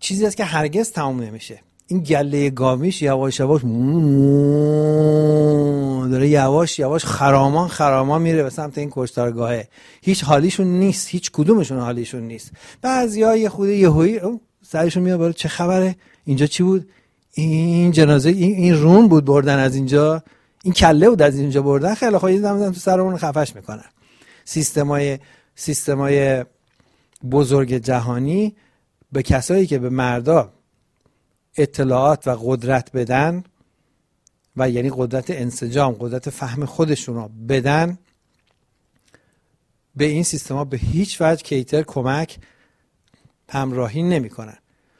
چیزی است که هرگز تمام نمیشه. این گله گاویش یواش یواش داره یواش یواش خرامان میره به سمت این کشتارگاهه. هیچ حالیشون نیست، هیچ کدومشون حالیشون نیست. بعضیا یه خود یهویی سرشون میاد بالا، چه خبره؟ اینجا چی بود؟ این جنازه این رون بود بردن از اینجا، این کله بود از اینجا بردن. خیلی خب یه دم تو سرمون خفش میکنن. سیستمای بزرگ جهانی به کسایی که به مردا اطلاعات و قدرت بدن و یعنی قدرت انسجام، قدرت فهم خودشون رو بدن، به این سیستما به هیچ وجه کیتر کمک همراهی نمی‌کنن.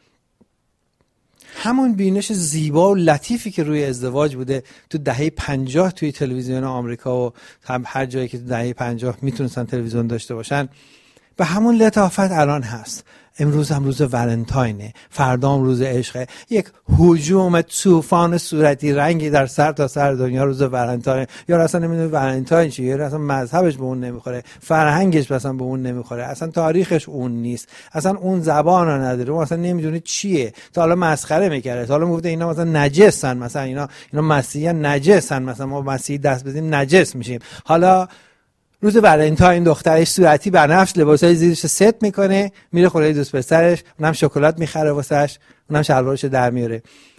همون بینش زیبا و لطیفی که روی ازدواج بوده تو دهه 50 توی تلویزیون آمریکا و هر جایی که تو دهه 50 میتونستن تلویزیون داشته باشن، به همون لطافت الان هست. امروز هم روز ولنتاینه، فردا هم روز عشقه. یک هجوم طوفان صورتی رنگی در سر تا سر دنیا روز ولنتاین. یا اصلا نمیدونه ولنتاین چیه، یا اصلا مذهبش به اون نمیخوره، فرهنگش اصلا به اون نمیخوره، اصلا تاریخش اون نیست، اصلا اون زبان رو نداره، اون اصلا نمیدونه چیه. تا حالا مسخره میکرده، تا حالا میگفته اینا مثلا نجسن، مثلا اینا مسیحیان نجسن، مثلا ما مسیحی دست بدیم نجس میشیم. حالا روز ولنتاین دخترش صورتی بنفش لباسای زیرش ست میکنه، میره خونه دوست پسرش، اونم شکلات میخره واسش، اونم شلوارش در میاره.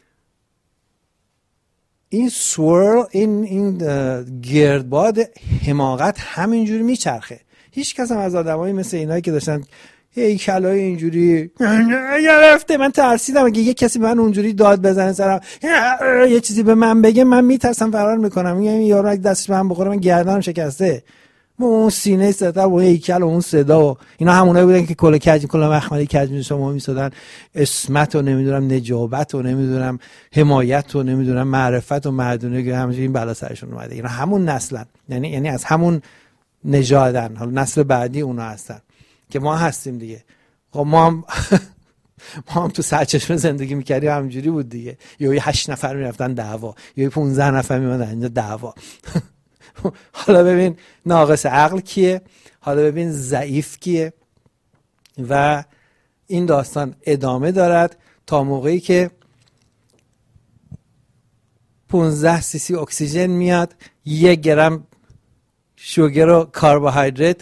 این سوورل، این گردباد حماقت همینجوری میچرخه. هیچ کس هم از آدمایی مثل اینایی که داشتن هیکلای اینجوری گرفته، من ترسیدم اگه یه کسی به من اونجوری داد بزنه سرم، یه چیزی به من بگه، من میترسم فرار میکنم. میگم این یارو اگه دستش به من بخوره من گردنم شکسته. اون سینه ستر و هیکل و اون صدا و اینا همونایی بودن که کل مخملی کج میشدن میسادن اسمت و نمیدونم نجابت و نمیدونم حمایت و نمیدونم معرفت و مردونگی، همینجوری این بلا سرشون اومده. اینا همون نسلن، یعنی از همون نژادن. حالا نسل بعدی اونا هستن که ما هستیم دیگه. خب ما هم تو سرچشمه زندگی میکردیم، همینجوری بود دیگه. یا 8 نفر میرفتن دعوا، یا 15 نفر میموندن اینجا دعوا. حالا ببین ناقص عقل کیه، حالا ببین ضعیف کیه. و این داستان ادامه دارد تا موقعی که 15 cc اکسیژن میاد، 1 گرم شوگر و کربوهیدرات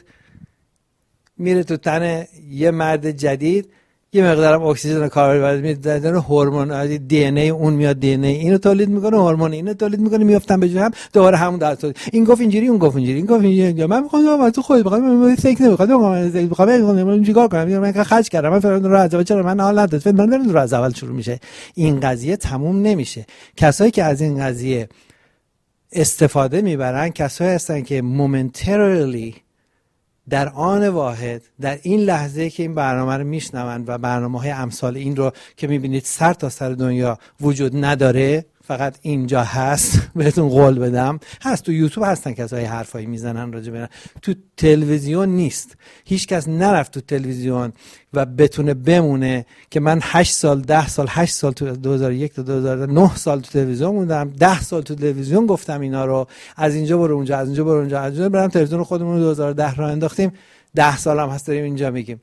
میره تو تن یه مرد جدید، یه مقدارم اکسیژن و کربوهیدرات میاد، هورمون دی ان ای اون میاد، دی ان ای اینو تولید میکنه، هورمون اینو تولید میکنه، میافتن به جای هم، دوباره همون در تولید. این گفت اینجوری، اون گفت اینجوری، این گفت اینجوری. من میخوام تو خودت بخوام، من فکر نمیخوام، من چیکار کنم؟ من خرج کردم، من فلان رو از اول، چرا من حال نداد، من رو از اول شروع میشه. این قضیه تموم نمیشه. کسایی که از این قضیه استفاده میبرن کسایی هستن که مومنتریلی در آن واحد، در این لحظه که این برنامه رو میشنون و برنامه‌های امثال این رو که میبینید سر تا سر دنیا وجود نداره، فقط اینجا هست. بهتون قول بدم هست. تو یوتیوب هستن کسایی حرفایی میزنن راجع به، تو تلویزیون نیست. هیچ کس نرفت تو تلویزیون و بتونه بمونه که من 8 سال 10 سال 8 سال تو 2001 تا 2009 سال تو تلویزیون موندم، 10 سال تو تلویزیون گفتم اینا رو، از اینجا برو اونجا، از اینجا برو اونجا، از اینجا برام تلویزیون خودمون رو 2010 راه انداختیم، 10 سال هم هست داریم اینجا میگیم.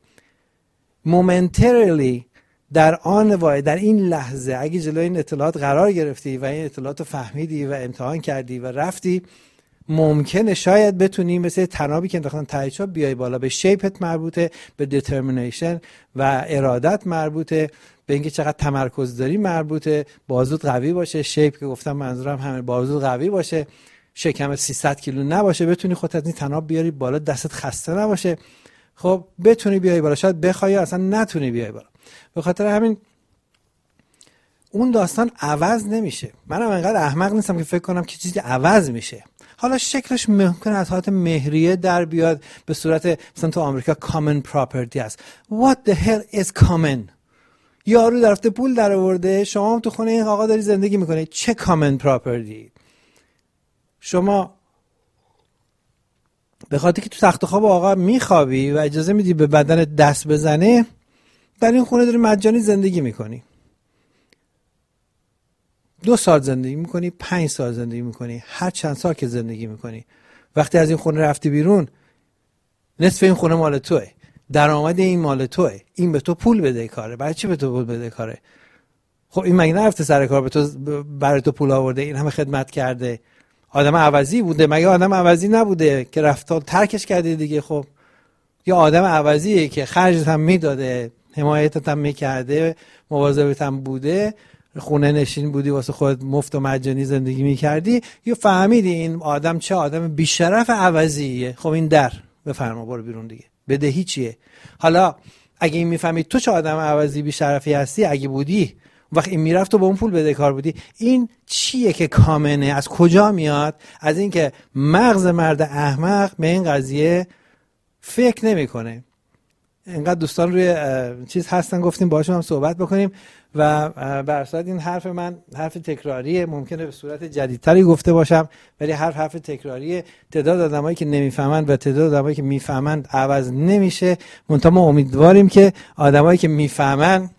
مومنتریلی در آن واحد، در این لحظه اگه جلوی این اطلاعات قرار گرفتی و این اطلاعات رو فهمیدی و امتحان کردی و رفتی، ممکنه شاید بتونی مثل تنابی که انداختن ته چوب بیای بالا. به شیپت مربوطه، به دیترمینیشن و ارادت مربوطه، به اینکه چقدر تمرکز داری مربوطه، بازوت قوی باشه، شیپ که گفتم منظورم همین، بازوت قوی باشه، شکم 300 کیلو نباشه، بتونی خودت از این تناب بیاری بالا، دستت خسته نباشه، خب بتونی بیای بالا. شاید بخوای اصلا نتونی بیای بالا. به خاطر همین اون داستان عوض نمیشه. منم انقدر احمق نیستم که فکر کنم که چیزی عوض میشه. حالا شکلش ممکنه از حالت مهریه در بیاد، به صورت مثلا تو آمریکا common property است. What the hell is common؟ یارو رفته پول در آورده، شما هم تو خونه این آقا داری زندگی میکنی، چه common property؟ شما به خاطر که تو تخت خواب آقا میخوابی و اجازه میدی به بدن دست بزنه، در این خونه داری مجانی زندگی میکنی. 2 سال زندگی میکنی، 5 سال زندگی میکنی، هر چند سال که زندگی میکنی، وقتی از این خونه رفتی بیرون، نصف این خونه مال توه. درآمد این مال توئه، این به تو پول بده کاره. برای چی به تو پول بده کاره؟ خب این مگه نرفته سر کار به تو برای تو پول آورده، این همه خدمت کرده، آدم عوضی بوده؟ مگه آدم عوضی نبوده که رفت ترکش کردی دیگه؟ خب یا آدم عوضیه که خرجت هم میداده، حمایتت هم میکرده، مواظبت هم بوده، خونه نشین بودی واسه خودت مفت و مجانی زندگی میکردی، یا فهمیدی این آدم چه آدم بیشرف عوضیه؟ خب این در بفرما برو بیرون دیگه، بدهی چیه؟ حالا اگه این میفهمید تو چه آدم عوضی بیشرفی هستی، اگه بودی وقت این میرفت و با اون پول بدهکار بودی، این چیه که کامنه؟ از کجا میاد؟ از این که مغز مرد احمق به این قضیه فکر نمیکنه. اینقدر دوستان روی چیز هستن، گفتیم باشون هم صحبت بکنیم و بر اساس این حرف من حرف تکراریه، ممکنه به صورت جدیدتری گفته باشم ولی حرف تکراریه. تعداد آدمایی که نمیفهمن و تعداد آدمایی که میفهمن عوض نمیشه. منتها ما امیدواریم که آدمایی که میفهمن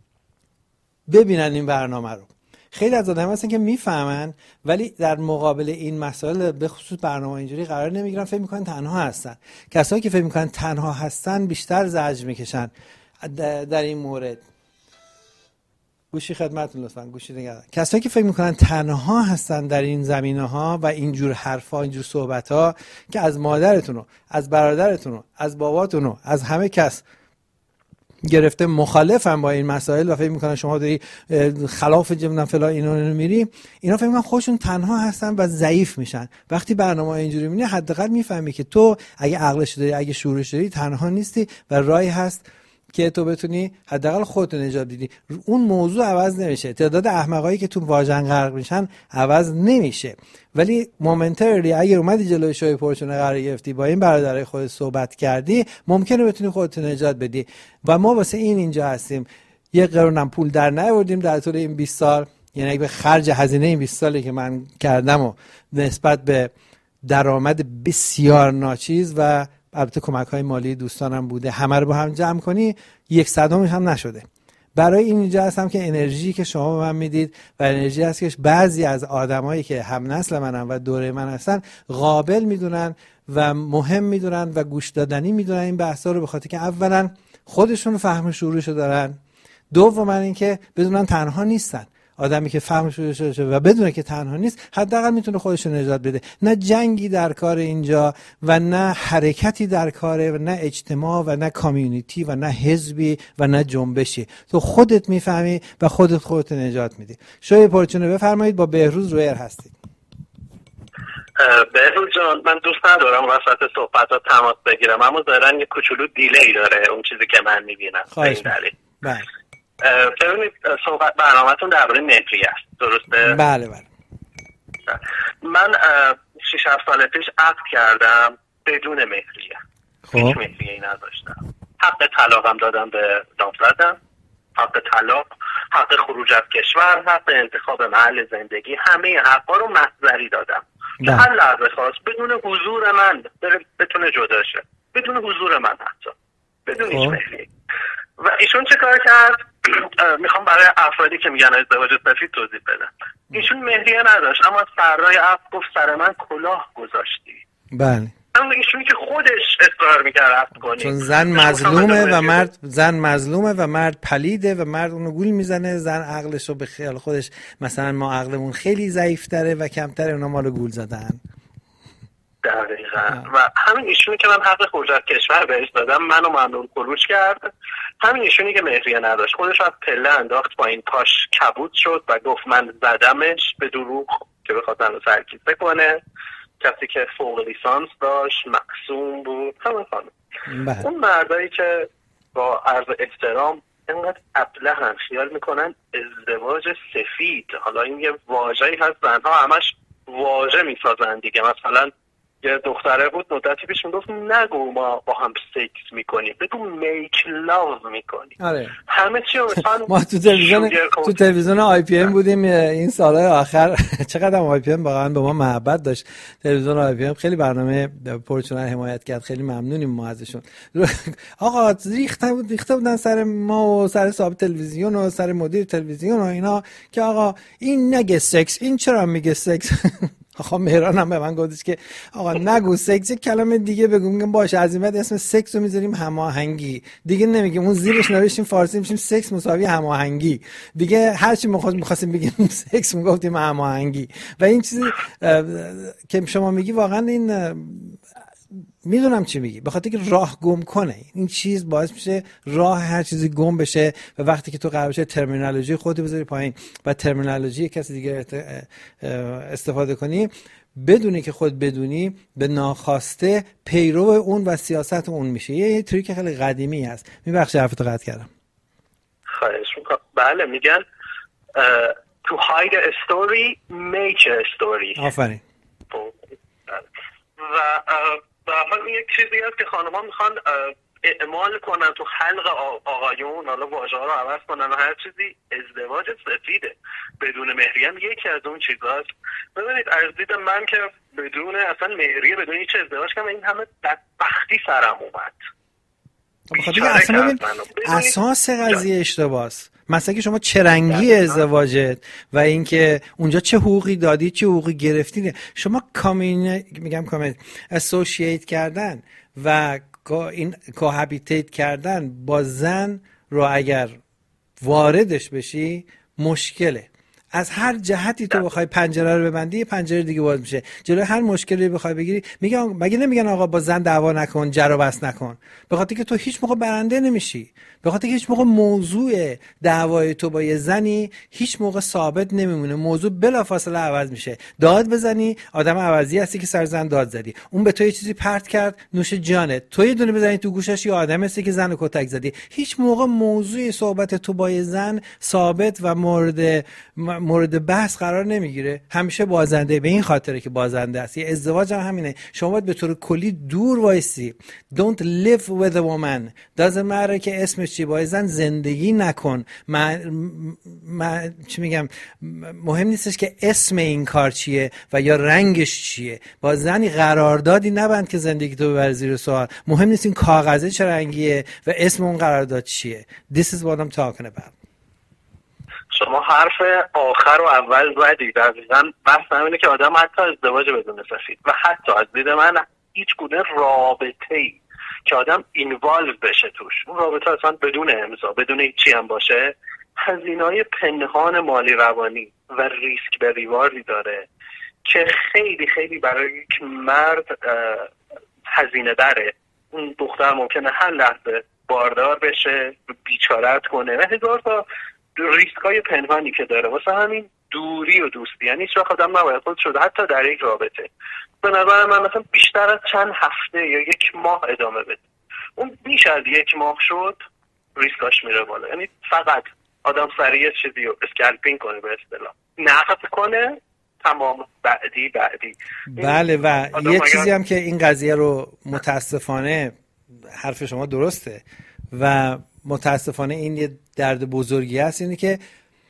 ببینن این برنامه رو. خیلی از آدم‌ها هستن که میفهمن ولی در مقابل این مسائل به خصوص برنامه اینجوری قرار نمیگیرن، فکر میکنن تنها هستن. کسایی که فکر میکنن تنها هستن بیشتر زجر میکشن در این مورد. گوشی خدمتتون لطفاً، گوشی نگهدار. کسایی که فکر میکنن تنها هستن در این زمینه‌ها و اینجور حرفا، اینجور صحبت‌ها که از مادرتون، از برادرتون، از باباتون، از همه کس گرفته مخالفن با این مسائل و فکر میکنن شما داری خلاف جمع فلان اینو میری، اینا فکر میکنن خودشون تنها هستن و ضعیف میشن. وقتی برنامه اینجوری میبینی حداقل میفهمی که تو اگه عقلش داری، اگه شعورش داری، تنها نیستی و راهی هست که تو بتونی حداقل خودت نجات بدی. اون موضوع عوض نمیشه، تعداد احمقایی که تو واژن غرق میشن عوض نمیشه، ولی مومنتری اگه اومدی جلوی شوی پرچونه قرار گرفتی، با این برادرای خودت صحبت کردی، ممکنه بتونی خودت نجات بدی. و ما واسه این اینجا هستیم. یه قرونم پول در نیاوردیم در طول این 20 سال، یعنی به خرج هزینه این 20 سالی که من کردم و نسبت به درآمد بسیار ناچیز و البته کمک‌های مالی دوستانم بوده، همه رو با هم جمع کنی 1/100 هم نشده. برای این اینجا هستم که انرژی که شما به من میدید و انرژی هست که بعضی از آدمایی که هم نسل منن و دوره من هستن قابل میدونن و مهم میدونن و گوش دادنی میدونن این بحثا رو، به خاطر که اولا خودشون فهم شعورشو دارن، دوما اینکه بدونن تنها نیستن. آدمی که فهم شده و بدونه که تنها نیست حداقل میتونه خودش رو نجات بده. نه جنگی در کار اینجا و نه حرکتی در کاره و نه اجتماع و نه کامیونیتی و نه حزبی و نه جنبشی. تو خودت میفهمی و خودت نجات میدی. شوی پرچونه بفرمایید، با بهروز رویر هستید. بهروز جان، من دوست ندارم وسط صحبت‌ها تماس بگیرم، اما ظاهراً یه کوچولو دیلی داره اون چیزی که من میبینم. خواهش بله. ببینید صحبت برنامه‌تون درباره مهریه است، درسته؟ بله. من 6-7 سال پیش عقد کردم بدون مهریه. هیچ مهریه‌ای نداشتم. حق طلاقم دادم به نامزدم، حق طلاق، حق خروج از کشور، حق انتخاب محل زندگی، همه حقا رو محضری دادم. که هر لحظه خواست بدون حضور من بتونه جدا شه، بدون حضور من حتی، بدون هیچ مهریه. و ایشون چه کار کرد؟ میخوام برای افرادی که میگن ازدواج سفید توضیح بدم. ایشون مهریه نداشت اما سرای عقد گفت سر من کلاه گذاشتی. بله. اما ایشونی که خودش اصرار میکرد عقد کنی، چون زن مظلومه و مرد پلیده و مرد اونو گول میزنه، زن عقلش رو به خیال خودش مثلا ما عقلمون خیلی ضعیف‌تره و کمتره، اونا ما رو گول زدن. دقیقا. و همین ایشونی که من حق خروج از کشور بهش دادم منو ممنون خروج کرد. همین ایشونی که مهریه نداشت خودش از پله انداخت پایین، پاش کبود شد و گفت من زدمش به دروغ که بخواد منو سرکیسه کنه. کسی که فوق لیسانس داشت، معصوم بود، همه خانم. اون مردایی که با عرض احترام اینقدر ابلهن خیال میکنن ازدواج سفید، حالا این یه واژه‌ای هست زنها همش واژه میسازن دیگه. مثلا یه دختره بود مدتی پیش میگفت نگو ما با هم سکس میکنیم، بگو میک لاو میکنیم. آره. همه چی رو ما تو تلویزیون آی پی ام بودیم این سالهای آخر. چقدر آی پی ام واقعا به ما محبت داشت. تلویزیون آی پی ام خیلی برنامه پرچونه حمایت کرد، خیلی ممنونیم ما ازشون. آقا ریخته بودن سر ما و سر صاحب تلویزیون و سر مدیر تلویزیون و اینا که آقا این نگه سکس، این چرا میگه سکس؟ آقا مهران هم به من گفتش که آقا نگو سکس، کلمه دیگه بگو. میگم باشه، از این بعد اسم سکس رو میذاریم هماهنگی، دیگه نمیگیم اون زیرش نوشتیم فارسی میشیم سکس مساوی هماهنگی، دیگه هر چی می‌خواستیم بگیم سکس میگفتیم هماهنگی. و این چیزی که شما میگی واقعا این میدونم چی میگی، به خاطر که راه گم کنه این چیز باعث میشه راه هر چیزی گم بشه. و وقتی که تو قرار بشه ترمینولوژی خودت بذاری پایین و ترمینولوژی کسی دیگه استفاده کنی بدونی که خود بدونی، به ناخواسته پیرو اون و سیاست اون میشه. یه تریک خیلی قدیمی هست. میبخشی حرفتو قطع کردم. خواهش میکنم. بله میگن to hide a story make a story. آفرین. و به حال این یک چیزی هست که خانم‌ها میخوان اعمال کنن تو حلق آقایون، حالا واژه‌ها رو عوض کنن و هر چیزی. ازدواج سفیده بدون مهریه یکی از اون چیزاست. ببینید از دید من که بدون اصلا مهریه، بدون هیچ ازدواج کنم، این همه بدبختی سرم اومد. بخاطر اصلا ببین اساس قضیه اشتباهه. مثلا که شما چه رنگی ازدواجت و اینکه اونجا چه حقوقی دادی چه حقوقی گرفتی. شما اسوسییت کردن و این کوهابیتیت کردن با زن رو اگر واردش بشی مشکله. از هر جهتی تو بخوای پنجره رو ببندی، پنجره دیگه باز میشه. جلوی هر مشکلی بخوای بگیری، مگه نمیگن آقا با زن دعوا نکن، جر و بحث نکن؟ به خاطر که تو هیچ موقع برنده نمیشی، به خاطر که هیچ موقع موضوع دعوای تو با یه زنی هیچ موقع ثابت نمیمونه. موضوع بلافاصله عوض میشه. داد بزنی، آدم عوضی هستی که سر زن داد زدی، اون به تو یه چیزی پرت کرد، نوش جانت. تو یه دونه بزنی تو گوشش، یه آدم هستی که زن رو کتک زدی. هیچ موقع موضوع صحبت تو با یه زن ثابت و مورد بحث قرار نمیگیره. همیشه بازنده. به این خاطره که بازنده است. یه ازدواج هم همینه. شما باید به طور کلی دور وایسی. Don't live with a woman. doesn't matter که اسمش چی، با زن زندگی نکن. من چی میگم، مهم نیستش که اسم این کار چیه و یا رنگش چیه. با زنی قراردادی نبند که زندگی تو ببر زیر سوال. مهم نیست این کاغذه چه رنگیه و اسم اون قرارداد چیه. This is what I'm talking about. شما حرف آخر و اول زدید. دقیقاً بحث همینه که آدم حتی ازدواج بدون سفید و حتی از دید من هیچ گونه رابطه‌ای که آدم اینوالو بشه توش، اون رابطه اصلا بدون امضا، بدون هیچی هم باشه، هزینه‌های پنهان مالی روانی و ریسک به ریواری داره که خیلی خیلی برای یک مرد هزینه داره. اون دختر ممکنه هر لحظه باردار بشه، بیچارت کنه و هزار تا ریسک‌های پنهانی که داره. واسه همین دوری و دوستی، یعنی هیچ وقت آدم نباید خودش رو حتی در یک رابطه، به نظر من مثلا بیشتر از چند هفته یا یک ماه ادامه بده. اون بیش از یک ماه شد ریسکاش میره بالا. یعنی فقط آدم سریع چیزی رو اسکالپینگ کنه، به اصطلاح نقد کنه، تمام بعدی. بله. و یه چیزی هم که این قضیه رو متاسفانه، حرف شما درسته و متاسفانه این یه درد بزرگی هست، اینه که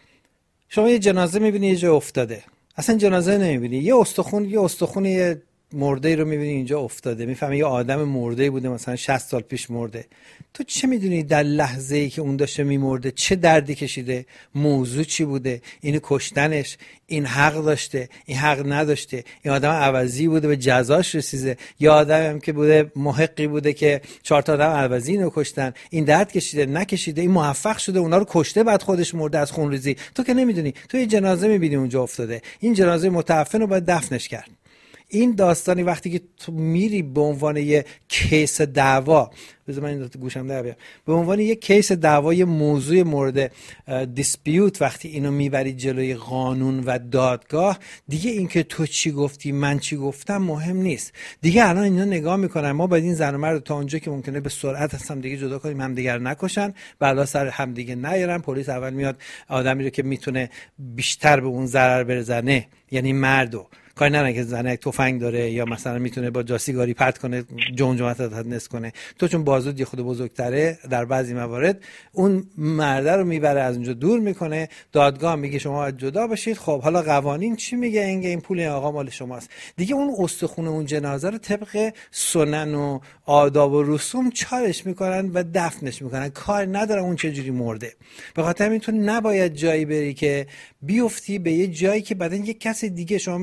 شما یه جنازه میبینی یه جا افتاده، اصلا جنازه نمیبینی، یه استخون یه مرده رو میبینی اینجا افتاده، میفهمی یه آدم مرده بوده مثلا 60 سال پیش مرده. تو چه میدونی در لحظه ای که اون داشته میمرده چه دردی کشیده، موضوع چی بوده، اینو کشتنش، این حق داشته، این حق نداشته، این آدم عوضی بوده به جزاش رسیده، یا آدم هم که بوده محقی بوده که 4 تا آدم عوضی اینو کشتن، این درد کشیده نکشیده، این موفق شده اونا رو کشته بعد خودش مرده از خونریزی. تو که نمیدونی. تو یه جنازه میبینی اونجا افتاده، این جنازه متعفن رو باید دفنش کرد. این داستانی وقتی که تو میری به عنوان یه کیس دعوا، بذار من این دو تا گوشم در بیارم، به عنوان یه کیس دعوا، یه موضوع مورد دیسپیوت، وقتی اینو میبری جلوی قانون و دادگاه، دیگه این که تو چی گفتی من چی گفتم مهم نیست. دیگه الان اینا نگاه میکنن ما باید این زن و مرد تا اونجا که ممکنه به سرعت از هم دیگه جدا کنیم، همدیگر نکشن، بلا سر هم دیگه نیارن. پلیس اول میاد آدمی رو که میتونه بیشتر به اون ضرر برسونه، یعنی مردو کاری نداره که زنه تفنگ داره یا مثلا میتونه با جاسیگاری پرت کنه، جمجمت نس کنه. تو چون بازود یه خود بزرگتره در بعضی موارد اون مرده رو میبره از اونجا دور میکنه، دادگاه میگه شما باید جدا بشید. خب حالا قوانین چی میگه؟ این پول این آقا مال شماست. دیگه اون استخون اون جنازه رو طبق سنن و آداب و رسوم چارش میکنن و دفنش میکنن، کار نداره اون چجوری مرده. به خاطر همین تو نباید جایی بری که بیفتی به یه جایی که بعدن یه کسی دیگه، شما مثل این آقا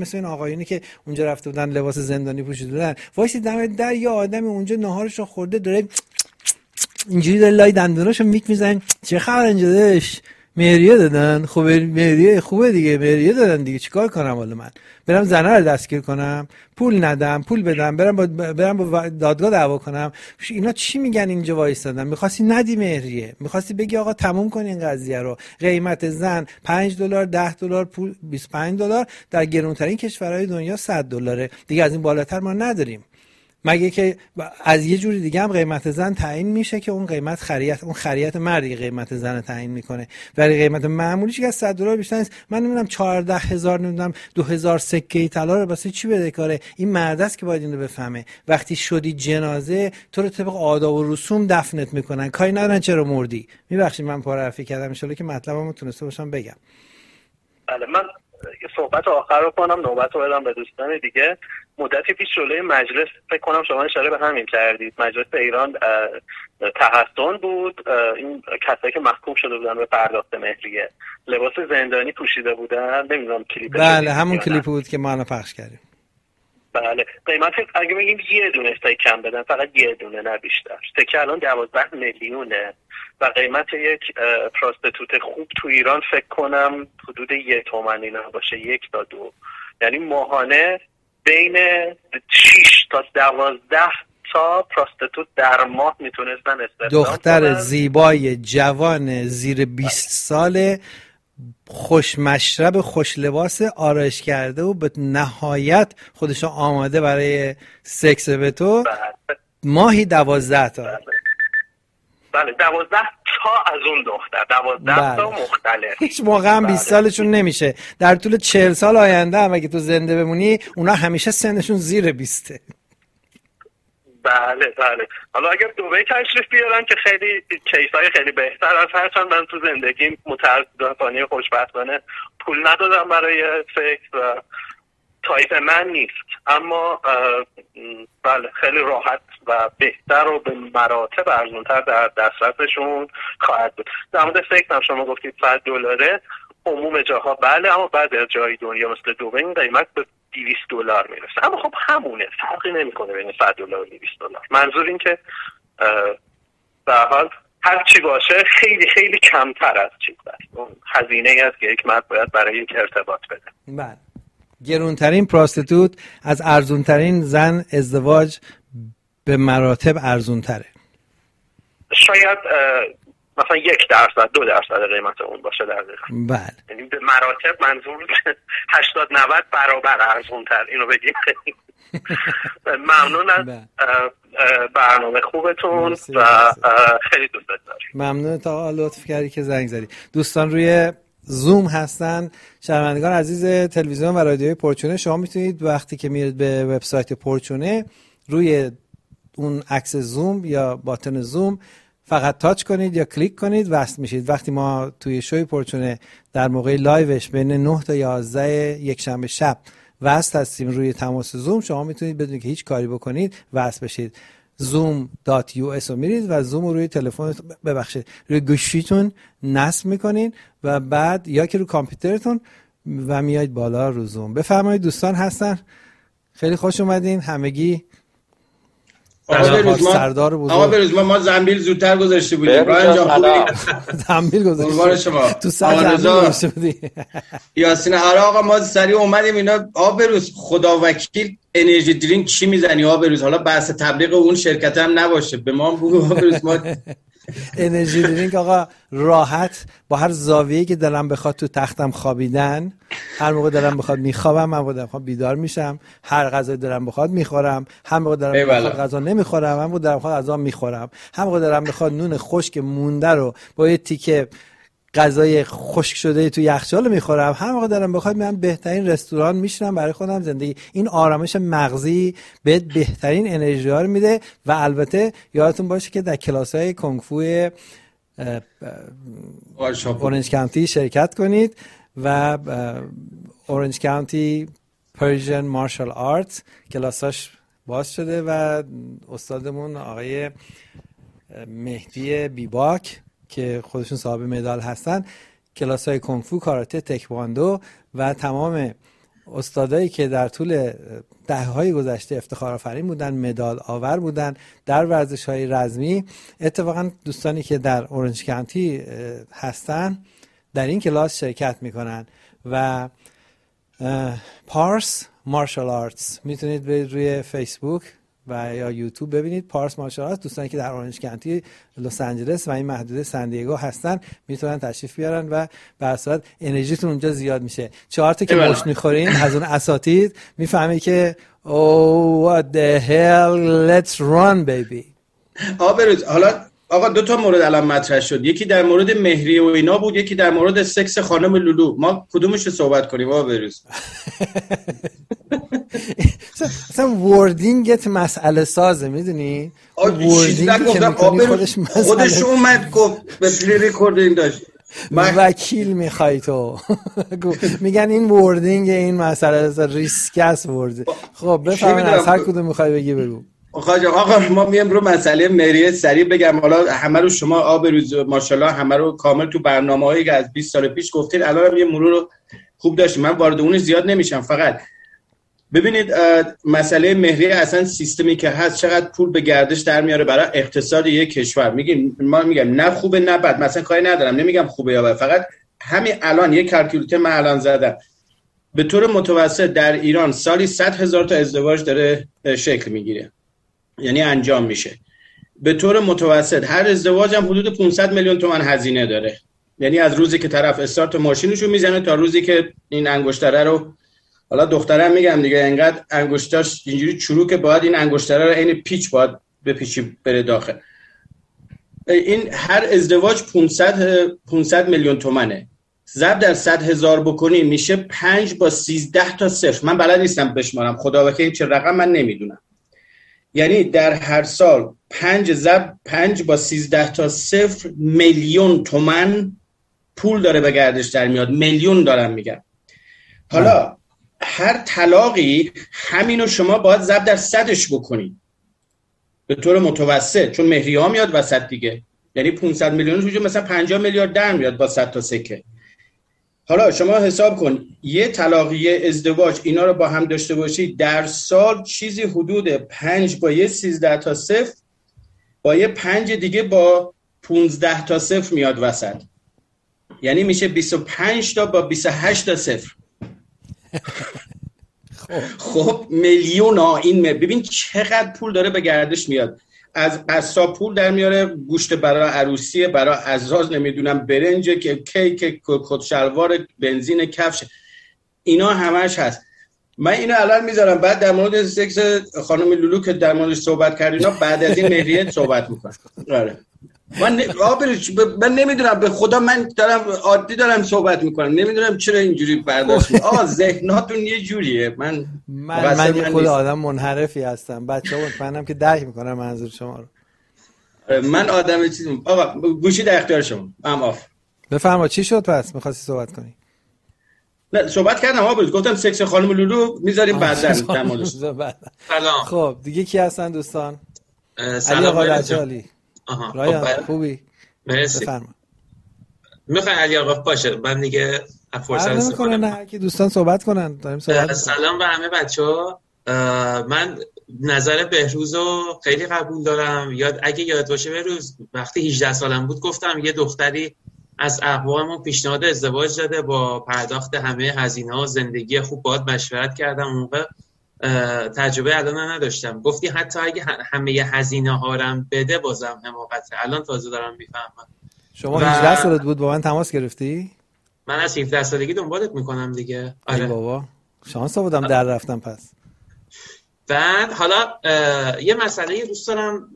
آقایونی که اونجا رفته بودن لباس زندانی پوشیده بودن، وایسی دم در یه آدمی اونجا ناهارشو خورده داره اینجوری داره لای دندوناشو میک میزنه، چه خبر اینجا داش؟ مهریه دادن. خب مهریه خوبه دیگه، مهریه دادن دیگه، چیکار کنم حالا؟ من برم زنه رو دستگیر کنم، پول ندم، پول بدم، برم با دادگاه دعوا کنم؟ اینا چی میگن اینجا وایسادن؟ می‌خواستی ندی مهریه، می‌خواستی بگی آقا تموم کن این قضیه رو، قیمت زن $5 $10 پول $25، در گرانترین کشورهای دنیا $100 دیگه، از این بالاتر ما نداریم. مگه که از یه جوری دیگه هم قیمت زن تعیین میشه که اون قیمت خریت مردی قیمت زن تعیین میکنه، ولی قیمت معمولیش که از $100 بیشتر نیست. من نمیدونم 14,000 نمیدونم 2,000 سکه طلا رو واسه چی بده کاره؟ این مرد است که باید اینو بفهمه. وقتی شدی جنازه تو رو طبق آداب و رسوم دفنت میکنن، کاری ندارن چرا مردی. میبخشید من پرحرفی کردم، ان شاءالله که مطلبمو تونسته باشم بگم. بله، من صحبت آخر رو کنم، نوبت رو بدم به دوستان دیگه. مدتی پیش جلوی مجلس، فکر کنم شما اشاره به همین کردید، مجلس ایران تحسن بود، این کسایی که محکوم شده بودن به پرداخت مهریه لباس زندانی پوشیده بودن، نمیدونم کلیپش. بله همون کلیپ بود که ما الان پخش کردیم. بله، قیمت اگه بگیم یه دونه استیک کم بدن، فقط یه دونه نه بیشتر، استیک الان 12 میلیونه و قیمت یک پراستیتوت خوب تو ایران فکر کنم حدود 1 تومن اینا باشه، 1 تا 2، یعنی ماهانه بین 6 تا 12 تا پراستیتوت در ماه میتونستن استخدام دختر کنن. زیبای جوان زیر 20 ساله، خوش مشرب، خوش لباس، آرایش کرده و به نهایت خودشو آماده برای سکس به تو، ماهی 12 تا. بله 12 تا از اون دختر، 12 تا مختلف. هیچ موقع هم 20 سالشون نمیشه. در طول 40 سال آینده هم اگه تو زنده بمونی اونا همیشه سنشون زیر 20. بله. حالا اگر دبی تشریف بیارن که خیلی کیسای خیلی بهتر از، هرچند من تو زندگیم متاسفانه خوشبختانه پول ندادم برای سکس و تایپ من نیست، اما بله خیلی راحت و بهتر و به مراتب ارزان‌تر در دسترسشون خواهد بود. در مورد سکس هم شما گفتید $100 عموم جاها، بله، اما بعضی از جای دنیا مثل دبی این قیمت به $200 میرسه، اما خب همونه، فرقی نمیکنه بین $100 و $200. منظور این که به هر حال هر چی باشه خیلی خیلی کمتر از چیز است، اون هزینه‌ای است که یک مرد باید برای یک ارتباط بده. بله، گرونترین پراستیتوت از ارزونترین زن ازدواج به مراتب ارزونتره. شاید مثلا 1% 2% قیمت اون باشه در دقیقا. بله، یعنی به مراتب منظور 80-90 برابر ارزونتر، اینو بگیم. ممنون از برنامه خوبتون و خیلی دوست داریم. ممنون تا لطف کردی که زنگ زدی. دوستان روی زوم هستن، شنوندگان عزیز تلویزیون و رادیوی پرچونه، شما میتونید وقتی که میرید به وبسایت پرچونه روی اون عکس زوم یا باتن زوم فقط تاچ کنید یا کلیک کنید، وصل میشید. وقتی ما توی شوی پرچونه در موقع لایوش بین 9 تا 11 یک شنبه شب وصل هستیم روی تماس زوم، شما میتونید بدون که هیچ کاری بکنید وصل بشید. zoom.us رو میرید و زوم رو روی تلفن، ببخشید روی گوشیتون نصب میکنین و بعد یا که رو کامپیوترتون و میایید بالا رو زوم. بفرمایید دوستان هستن، خیلی خوش اومدین همگی. سردار بزرگ آقا بروز ما زنبیل زودتر گذاشته بودیم. زنبیل گذاشته تو سر زنبیل گذاشته بودی. یاسین آقا ما سریع اومدیم اینا. آقا بروز خدا وکیل انرژی درینک چی میزنی آقا بروز؟ حالا بحث تبلیغ اون شرکت هم نباشه، به ما بگو آقا بروز. ما انرژی درینک آقا راحت با هر زاویه‌ای که دلم بخواد تو تختم خوابیدن، هر موقع دلم بخواد میخوابم، هر موقع دلم بخواد بیدار میشم، هر غذای دلم بخواد میخورم، هر موقع دلم بخواد غذا نمیخورم، هر موقع دلم بخواد غذا میخورم، هر موقع دلم بخواد نون خشک مونده رو با یه تیکه غذای خشک شده تو یخچال میخورم، هر موقع دلم بخواد میرم بهترین رستوران میشینم برای خودم زندگی. این آرامش مغزی بهت بهترین انرژی ها رو میده و البته یادتون باشه که در کلاس‌های کنگ فو اورنج کانتی شرکت کنید و اورنج کانتی پرژن مارشال آرت کلاساش باز شده و استادمون آقای مهدی بیباک که خودشون صاحب مدال هستن، کلاس‌های کنگ فو، کاراته، تکواندو و تمام استادایی که در طول دهه‌های گذشته افتخارآفرین بودن، مدال آور بودن در ورزش‌های رزمی، اتفاقا دوستانی که در اورنج کانتی هستن در این کلاس شرکت میکنن. و پارس مارشال آرتس میتونید برید روی فیسبوک و یا یوتیوب ببینید. پارس مارشال آرتس، دوستانی که در اورنج کانتی، لس آنجلس و این محدوده سن دیگو هستن میتونن تشریف بیارن و به اصالت انرژیتون اونجا زیاد میشه. 4 تا که مشت میخورین از اون اساتید میفهمی که oh what the hell let's run baby. بروز. حالا آقا 2 تا مورد الان مطرح شد، یکی در مورد مهریه و اینا بود، یکی در مورد سکس خانم لولو. ما کدومش رو صحبت کنیم بروز؟ اصلا وردینگت مسئله سازه، میدونی؟ وردینگ که میکنی خودش اومد گفت به پلی ریکوردینگ داشت وکیل میخوای تو. میگن این وردینگ این مسئله ریسک است ورد. خب بفهمین از هر کدوم میخوای بگی بگو. آقا ما میام رو مسئله مهریه سریع بگم. حالا همه رو شما بروز ماشاءالله همه رو کامل تو برنامه‌هایی که از 20 سال پیش گفتین الان هم یه مرور رو خوب داشتیم، من وارد اونش زیاد نمیشم. فقط ببینید مسئله مهریه اصلا سیستمی که هست چقدر پول به گردش در میاره برای اقتصاد یک کشور. ما میگم نه خوبه نه بد، مثلا کاری ندارم، نمیگم خوبه یا بد، فقط همین الان یک کالکولیتر من الان زدم. به طور متوسط در ایران سالی 100,000 تا ازدواج داره شکل میگیره، یعنی انجام میشه. به طور متوسط هر ازدواج هم حدود 500 میلیون تومان هزینه داره، یعنی از روزی که طرف استارت ماشینشو میزنه تا روزی که این انگشتره رو، حالا دخترم میگم دیگه، انقدر انگشتاش اینجوری چروکه باید این انگشتره رو عین پیچ باید بپیچی بره داخل. این هر ازدواج 500 میلیون تومنه. ضرب در 100,000 بکنی میشه 5 با 13 تا صفر. من بلد نیستم بشمارم، خدا وکیل چه رقم من نمیدونم. یعنی در هر سال 5 با 13 تا صفر میلیون تومان پول داره به گردش در میاد. میلیون دارم میگم. حالا هر طلاقی همینو شما باید ضرب در 100ش بکنید به طور متوسط، چون مهریه ها میاد وسط دیگه. یعنی 500 میلیونش میشه مثلا 50 میلیارد در میاد با 100 تا سکه. حالا شما حساب کن یه طلاقی ازدواج اینا رو با هم داشته باشید در سال چیزی حدود 5 با 13 تا صفر با یه 5 دیگه با 15 تا صفر میاد وسط، یعنی میشه 25 تا با 28 تا صفر. خب میلیون ها این ببین چقدر پول داره به گردش میاد. از قصاب پول در میاره، گوشت برای عروسی، برای ازراز، نمیدونم برنج، کیک، کت شلوار، بنزین، کفش، اینا همش هست. من اینو الان میذارم، بعد در مورد سکس خانم لولو که در موردش صحبت کردینا بعد از این مهریه صحبت میکنم. آره من نمیدونم، به خدا من دارم عادی دارم صحبت میکنم، نمیدونم چرا اینجوری برداشت میکنم. آقا ذهناتون یه جوریه. من یه خود آدم منحرفی هستم. بچه‌ها مطمئنم که درک میکنم منظور شما رو. من آدم چیزم. آقا گوشی در اختیار شما. آف بفرما چی شد پس می‌خواستی صحبت کنی؟ نه صحبت کردم آقا، گفتم سکس خانم لولو میذاریم بعداً در موردش. سلام. خب دیگه کی هستن دوستان؟ سلام آقا رجالی. رایان خوبی؟ مرسی. بفرما. میخوای علی آقا باشه من دیگه فرصت استفاده نه که دوستان صحبت کنن داریم صحبت. سلام به همه بچه‌ها. من نظر بهروزو خیلی قبول دارم. اگه یاد باشه بهروز وقتی 18 سالم بود گفتم یه دختری از اقواممون پیشنهاد ازدواج داده با پرداخت همه هزینه‌ها، زندگی خوب باهات مشورت کردم. اون موقع تجربه الان نداشتم. گفتی حتی اگه همه هزینه‌ها رو بده بازم حماقته. الان تازه دارم میفهمم. شما 18 سالت بود با من تماس گرفتی؟ من از 17 سالگی دنبالت میکنم دیگه. آره بابا شانس آوردم در رفتم. پس بعد حالا یه مسئله دوست دارم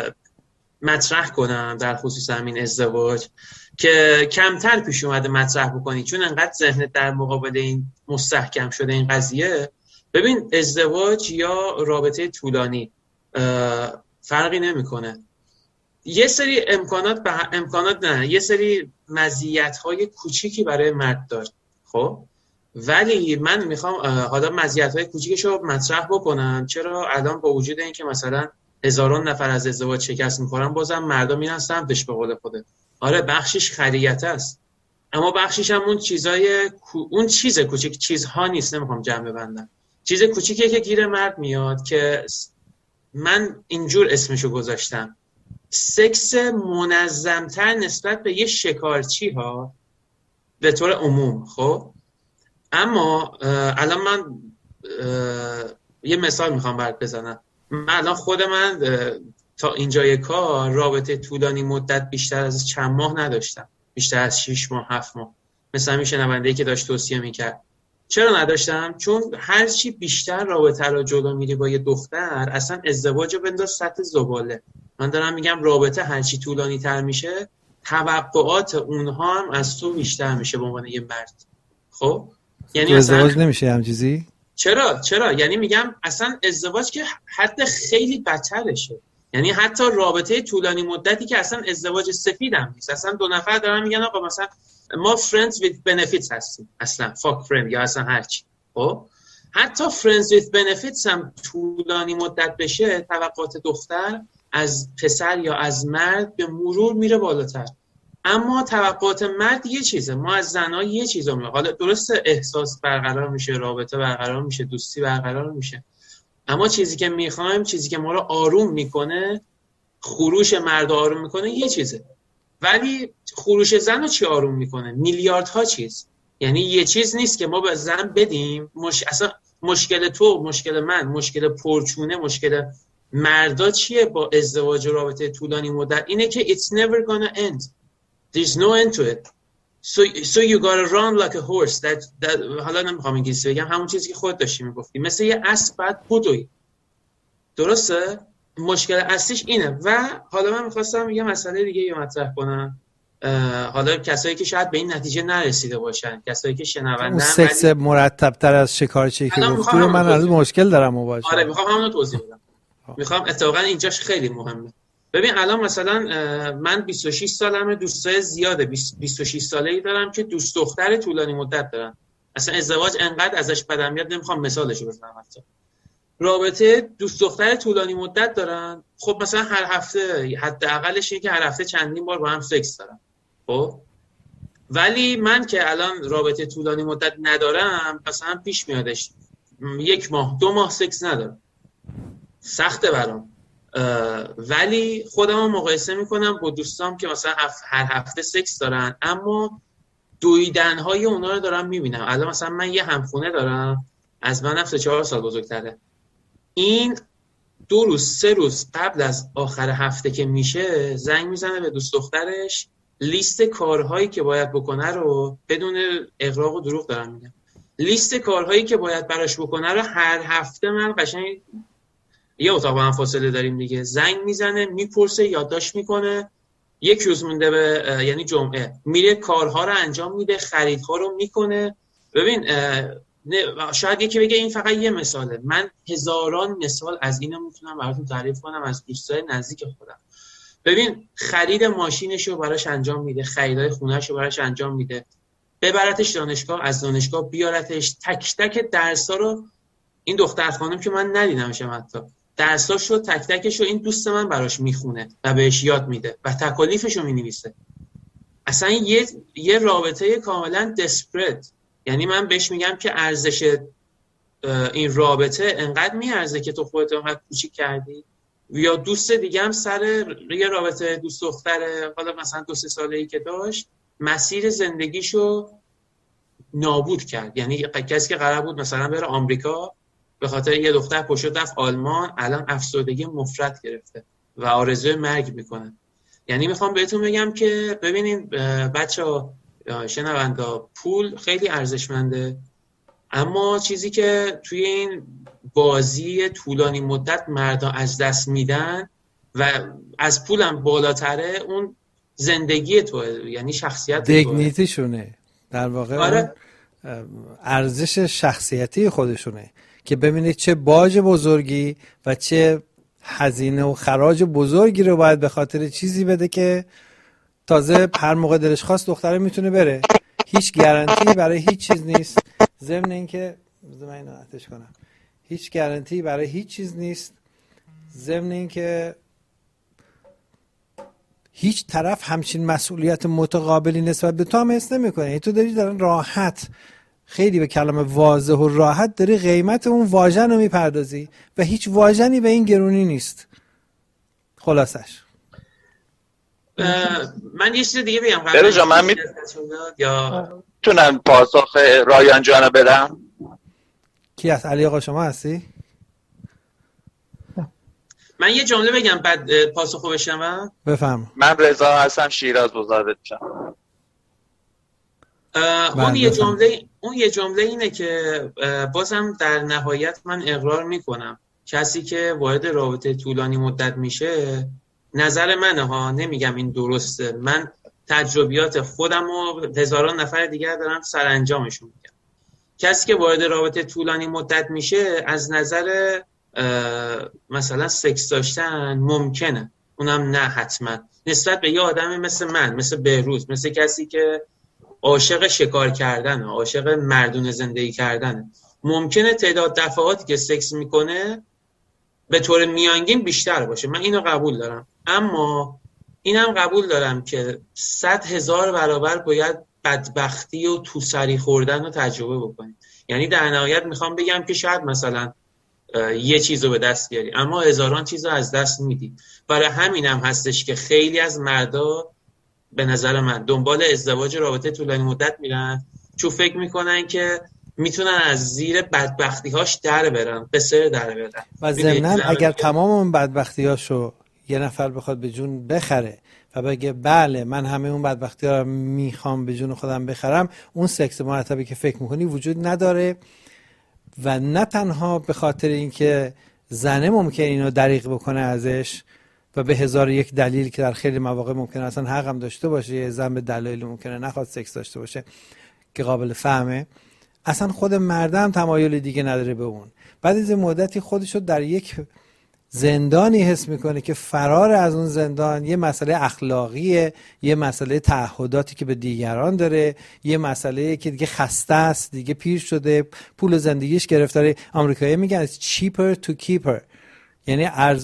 مطرح کنم در خصوص همین ازدواج که کمتر پیش اومده مطرح بکنی، چون انقدر ذهنت در مقابل این مستحکم شده این قضیه. ببین ازدواج یا رابطه طولانی فرقی نمیکنه. یه سری امکانات نه، یه سری مزیت‌های کوچیکی برای مرد داشت. خب ولی من میخوام حالا مزیت‌های کوچیکشو مطرح بکنم. چرا الان با وجود این که مثلا هزاران نفر از ازدواج شکست میخورن بازم مردم میرن سمتش به قول خودت. آره بخشش خریت است، اما بخشیش هم اون چیز کوچیک، چیزها نیست، نمیخوام جمع ببندم، چیز کوچیکیه که گیر مرد میاد که من اینجور اسمشو گذاشتم، سکس منظمتر نسبت به یه شکارچی ها به طور عموم. خب اما الان من یه مثال میخوام برات بزنم. من الان خود من تا اینجای کار رابطه طولانی مدت بیشتر از چند ماه نداشتم، بیشتر از 6 ماه 7 ماه، مثلا میشه شنونده‌ای که داشت توصیه میکرد. چرا نداشتم؟ چون هرچی بیشتر رابطه رو جلو میری با یه دختر، اصلا ازدواج رو بنداز سطح زباله. من دارم میگم رابطه هرچی طولانی تر میشه، توقعات اونها هم از تو بیشتر میشه به عنوان یه مرد. خب یعنی ازدواج نمیشه هم چیزی؟ چرا یعنی میگم اصلا ازدواج که حد خیلی بدترشه. یعنی حتی رابطه طولانی مدتی که اصلا ازدواج سفید هم نیست، اصلا دو نفر دارن میگن آقا مثلا ما friends with benefits هستیم، اصلا fuck friend یا اصلا هرچی. خب حتی friends with benefits هم طولانی مدت بشه، توقعات دختر از پسر یا از مرد به مرور میره بالاتر. اما توقعات مرد یه چیزه، ما از زنها یه چیزا میگه. حالا درسته احساس برقرار میشه، رابطه برقرار میشه، دوستی برقرار میشه، اما چیزی که میخوایم، چیزی که ما رو آروم میکنه، خروش مرد آروم میکنه یه چیزه، ولی خروش زن رو چی آروم میکنه؟ میلیاردها چیز. یعنی یه چیز نیست که ما به زن بدیم اصلا مشکل تو، مشکل من، مشکل پرچونه، مشکل مردا چیه با ازدواج و رابطه طولانی مدت؟ اینه که it's never gonna end. There's no end to it. So you gotta run like a horse. That حالا نمیخوام انگلیسی بگم، همون چیزی که خود داشتی میگفتی، مثل یه اسب بعد بدوی. درسته؟ مشکل اصلیش اینه. و حالا من میخواستم یه مسئله دیگه یه مطرح کنم. حالا کسایی که شاید به این نتیجه نرسیده باشن، کسایی که شنوندن، سکس مرتب تر از شکارچی که گفتی رو من از مشکل دارم مواجه. آره میخوام همون رو توضیح بدم. میخوام اتفاقا اینجاش خیلی مهمه. ببین الان مثلا من 26 سالمه، دوستای زیاده 26 ساله‌ای دارم که دوست دختر طولانی مدت دارن. اصلا ازدواج انقدر ازش بدم میاد نمیخوام مثالشو بزنم. حتی رابطه دوست دختر طولانی مدت دارن. خب مثلا هر هفته، حداقلش اینه که هر هفته چندین بار با هم سکس دارن. خب ولی من که الان رابطه طولانی مدت ندارم، مثلا پیش میادش 1 ماه 2 ماه سکس ندارم، سخته برام. ولی خودمو مقایسه میکنم با دوستام که مثلا هر هفته سکس دارن، اما دویدن‌های اونا رو دارم میبینم. الان مثلا من یه همخونه دارم، از من 4 سال بزرگتره. این 2 روز 3 روز قبل از آخر هفته که میشه زنگ میزنه به دوست دخترش، لیست کارهایی که باید بکنه رو، بدون اغراق و دروغ دارم میگم، لیست کارهایی که باید براش بکنه رو هر هفته من قشنگ یه اتاق با هم فاصله داریم دیگه، زنگ میزنه میپرسه، یادداشت میکنه. 1 روز مونده به یعنی جمعه میره کارها رو انجام میده، خریدها رو میکنه. ببین شاید یکی بگه این فقط یه مثاله، من هزاران مثال از اینو میتونم براتون تعریف کنم از دوستای نزدیک خودم. ببین خرید ماشینشو براش انجام میده، خریدای خونهشو براش انجام میده، ببرتش دانشگاه، از دانشگاه بیارتش، تک تک درسا رو. این دختر خانم که من ندیدمشم، حتی درساشو تک تکشو این دوست من براش میخونه و بهش یاد میده و تکالیفشو مینویسه. اصلا یه رابطه کاملا دسپرت. یعنی من بهش میگم که ارزش این رابطه انقدر میارزه که تو خودت انقدر کوچیک کردی. یا دوست دیگه هم سر یه رابطه دوست دختره، حالا مثلا 2-3 ساله‌ای که داشت، مسیر زندگیشو نابود کرد. یعنی کسی که قرار بود مثلا بره آمریکا، به خاطر یه دختر پشت رفت آلمان، الان افسردگی مفرط گرفته و آرزوی مرگ میکنه. یعنی میخوام بهتون بگم که ببینین بچه‌ها، شنوندا، پول خیلی ارزشمنده، اما چیزی که توی این بازی طولانی مدت مردا از دست میدن و از پولم بالاتره، اون زندگی توه، یعنی شخصیت توه، دیگنیتیشونه در واقع. آره. ارزش شخصیتی خودشونه که ببینید چه باج بزرگی و چه هزینه و خراج بزرگی رو باید به خاطر چیزی بده که تازه هر موقع دلش خواست دختره میتونه بره. هیچ گارانتی برای هیچ چیز نیست. ضمن اینکه من اینو آتش کنم، هیچ گارانتی برای هیچ چیز نیست. ضمن اینکه هیچ طرف همچین مسئولیت متقابلی نسبت به تو هم حس نمیکنه. تو داری دارن راحت، خیلی به کلمه واضح و راحت داری قیمت اون واژن رو میپردازی و هیچ واژنی به این گرونی نیست. خلاصش من یه چیز دیگه بگم. برو من میتونم پاسخ رایان جانو بدم؟ کی هست؟ علی آقا شما هستی؟ من یه جمله بگم بعد پاسخو بشنوم. بفهم. من رضا هستم، شیراز مزاحمتشم. اون یه جمله اینه که بازم در نهایت من اقرار میکنم کسی که وارد رابطه طولانی مدت میشه، نظر منه ها، نمیگم این درسته، من تجربیات خودم و هزاران نفر دیگر دارم سرانجامشون میگم. کسی که وارد رابطه طولانی مدت میشه از نظر مثلا سکس داشتن ممکنه، اونم نه حتما، نسبت به یه آدمی مثل من، مثل بهروز، مثل کسی که عاشق شکار کردنه، عاشق مردونه زندگی کردنه، ممکنه تعداد دفعاتی که سکس میکنه به طور میانگین بیشتر باشه. من اینو قبول دارم، اما اینم قبول دارم که 100,000 برابر باید بدبختی و تو سری خوردن رو تجربه بکنیم. یعنی در نهایت میخوام بگم که شاید مثلا یه چیز رو به دست بیاری اما هزاران چیز رو از دست میدی. برای همینم هستش که خیلی از مردا به نظر من دنبال ازدواج رابطه طولانی مدت میرن، چون فکر میکنن که میتونن از زیر بدبختی‌هاش در برن، قصر در برن. و ضمناً اگر تمام اون بدبختی‌هاشو یه نفر بخواد به جون بخره و بگه بله من همه اون بدبختی‌ها رو میخوام به جون خودم بخرم، اون سکس مرتبی که فکر میکنی وجود نداره. و نه تنها به خاطر اینکه زنه ممکنه اینو دریغ بکنه ازش و به 1001 دلیل که در خیلی مواقع ممکنه اصلا حق هم داشته باشه، یه زن به دلایل ممکنه نخواد سکس داشته باشه که قابل فهمه، اصلا خود مردم تمایل دیگه نداره به اون. بعد از مدتی خودشو در یک زندانی حس میکنه که فرار از اون زندان یه مسئله اخلاقیه، یه مسئله تعهداتی که به دیگران داره، یه مسئله که دیگه خسته است، دیگه پیر شده، پول زندگیش گرفتاره. آمریکایی میگن it's cheaper to keep her، یعنی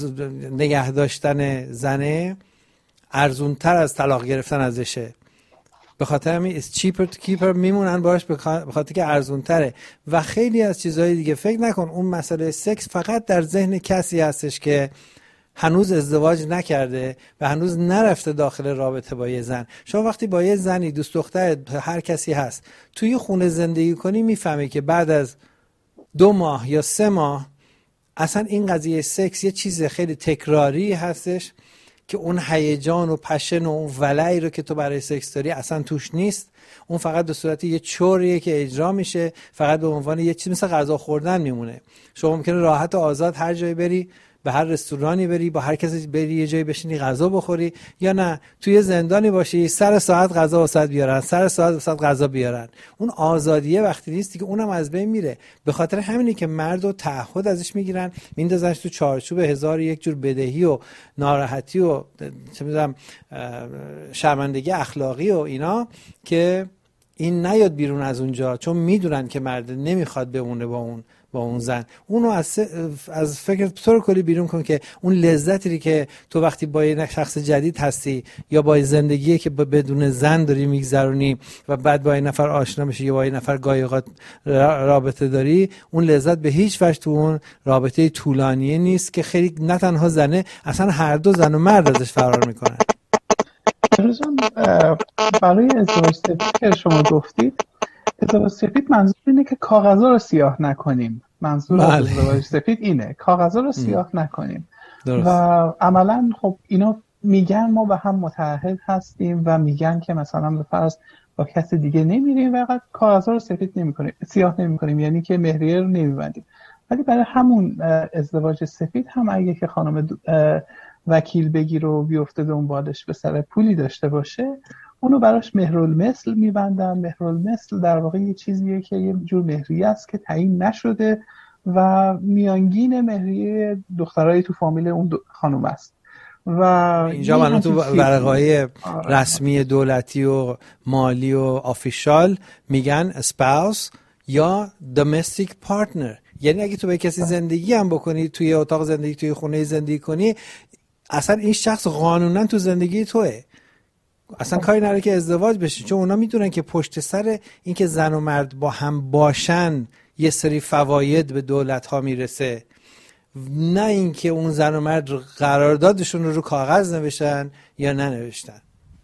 نگه داشتن زنه ارزونتر از طلاق گرفتن ازشه. به خاطر همین it's cheaper to keep her میمونن باش، به خاطر که ارزون تره. و خیلی از چیزهای دیگه فکر نکن اون مسئله سکس فقط در ذهن کسی هستش که هنوز ازدواج نکرده و هنوز نرفته داخل رابطه با یه زن. شما وقتی با یه زنی، دوست دختر هر کسی هست، توی خونه زندگی کنی، میفهمی که بعد از 2 ماه یا 3 ماه اصلا این قضیه سکس یه چیز خیلی تکراری هستش که اون هیجان و پشن و اون ولعی رو که تو برای سکس داری اصلا توش نیست. اون فقط به صورت یه چوریه که اجرا میشه، فقط به عنوان یه چیز مثل غذا خوردن میمونه. شما ممکنه راحت و آزاد هر جایی بری، به هر رستورانی بری، با هر کسی بری یه جایی بشینی غذا بخوری، یا نه توی زندانی باشی سر ساعت غذا واسط بیارن، سر ساعت واسط غذا بیارن. اون آزادیه وقتی نیستی که اونم از بین میره. به خاطر همینه که مردو تعهد ازش میگیرن، میندازنش تو چارچوب 1001 جور بدهی و ناراحتی و چه میدونم شرمندگی اخلاقی و اینا که این نیاد بیرون از اونجا، چون میدونن که مرد نمیخواد بمونه با اون زن. اونو از فکر طور کلی بیرون کن که اون لذتی که تو وقتی با یه شخص جدید هستی یا با زندگی که بدون زن داری میگذرونی و بعد با این نفر آشنا میشی یا با این نفر گاهی اوقات رابطه داری، اون لذت به هیچ وجه تو اون رابطه طولانیه نیست که خیلی نه تنها زنه، اصلا هر دو زن و مرد ازش فرار میکنن. برای ازدواج سفید که شما گفتید، ازدواج سفید منظور اینه که کاغذها رو سیاه نکنیم. منظور ازدواج سفید اینه، کاغذها رو سیاه نکنیم. درست. و عملا خب اینا میگن ما به هم متعهد هستیم و میگن که مثلا به فرض با کسی دیگه نمیریم و فقط کاغذها رو سفید نمی‌کنیم، سیاه نمی‌کنیم، یعنی که مهریه رو نمی‌بندیم. ولی برای همون ازدواج سفید هم اگه که خانم وکیل بگیر و بیفته دنبالش به سر پولی داشته باشه، اونو براش مهرالمثل میبندن. مهرالمثل در واقع یه چیزیه که یه جور مهریه است که تعیین نشده و میانگین مهریه دخترای تو فامیل اون خانم است. و اینجا من تو ورقه‌های رسمی دولتی و مالی و آفیشال میگن spouse یا domestic partner. یعنی اگه تو با کسی زندگی هم بکنی، توی اتاق زندگی، توی خونه زندگی کنی، اصلا این شخص قانونا تو زندگی توئه، اصلا کاری نداره که ازدواج بشه، چون اونا میدونن که پشت سر این که زن و مرد با هم باشن یه سری فواید به دولت ها میرسه، نه اینکه اون زن و مرد قراردادشون رو کاغذ نوشتن یا ننوشتن.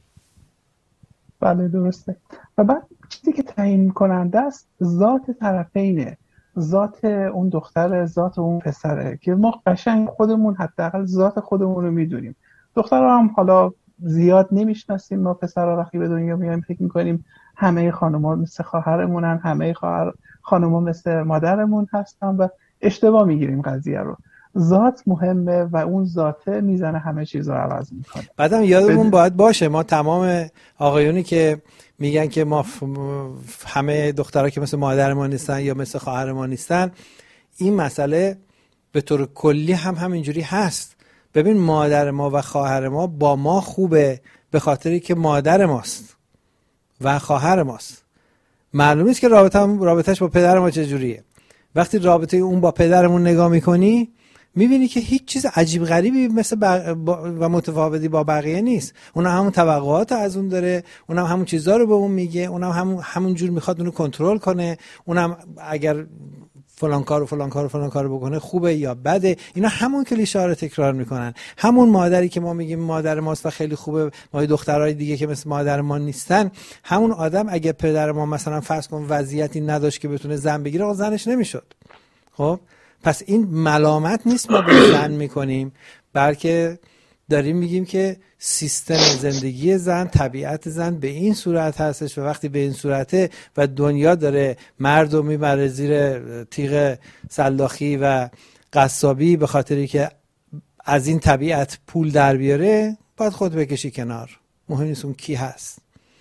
بله درسته. و بعد چیزی که تعیین کننده است ذات طرفینه، ذات اون دختر، ذات اون پسره، که ما قشنگ خودمون حداقل ذات خودمون رو میدونیم. دخترها هم حالا زیاد نمیشناسیم، ما پسرها وقتی به دنیا میایم فکر میکنیم همه خانم‌ها مثل خواهرمونن، همه خانم‌ها مثل مادرمون هستن و اشتباه میگیریم قضیه رو. ذات مهمه و اون ذاته میزنه همه چیز رو عوض میکنه. بعدم یادمون باید باشه ما تمام آقایونی که میگن که ما همه دخترها که مثل مادر ما نیستن یا مثل خواهر ما نیستن، این مسئله به طور کلی هم همینجوری هست. ببین مادر ما و خواهر ما با ما خوبه به خاطری که مادر ماست و خواهر ماست. معلوم نیست که رابطهش با پدر ما چجوریه. وقتی رابطه اون با پدرمون نگاه میکنی میبینی که هیچ چیز عجیب غریبی مثل و متفاوتی با بقیه نیست. اون همون توقعات از اون داره، اون همون چیزا رو به اون میگه، اون همون جور میخواد اونو کنترل کنه، اونم اگر فلان کار و فلان کار و فلان کار بکنه خوبه یا بده. اینا همون کلیشه رو تکرار میکنن. همون مادری که ما میگیم مادر ماست و خیلی خوبه، ما دخترای دیگه که مثل مادر ما نیستن، همون آدم اگه پدر ما مثلا فرض کن وضعیتی نداشت که بتونه زن بگیره، زنش نمیشد. خب پس این ملامت نیست ما به زن میکنیم، بلکه داریم میگیم که سیستم زندگی زن، طبیعت زن به این صورت هستش و وقتی به این صورته و دنیا داره مرد رو میبره زیر تیغ سلاخی و قصابی به خاطری که از این طبیعت پول در بیاره، باید خود بکشی کنار. مهم نیست اون کی هست.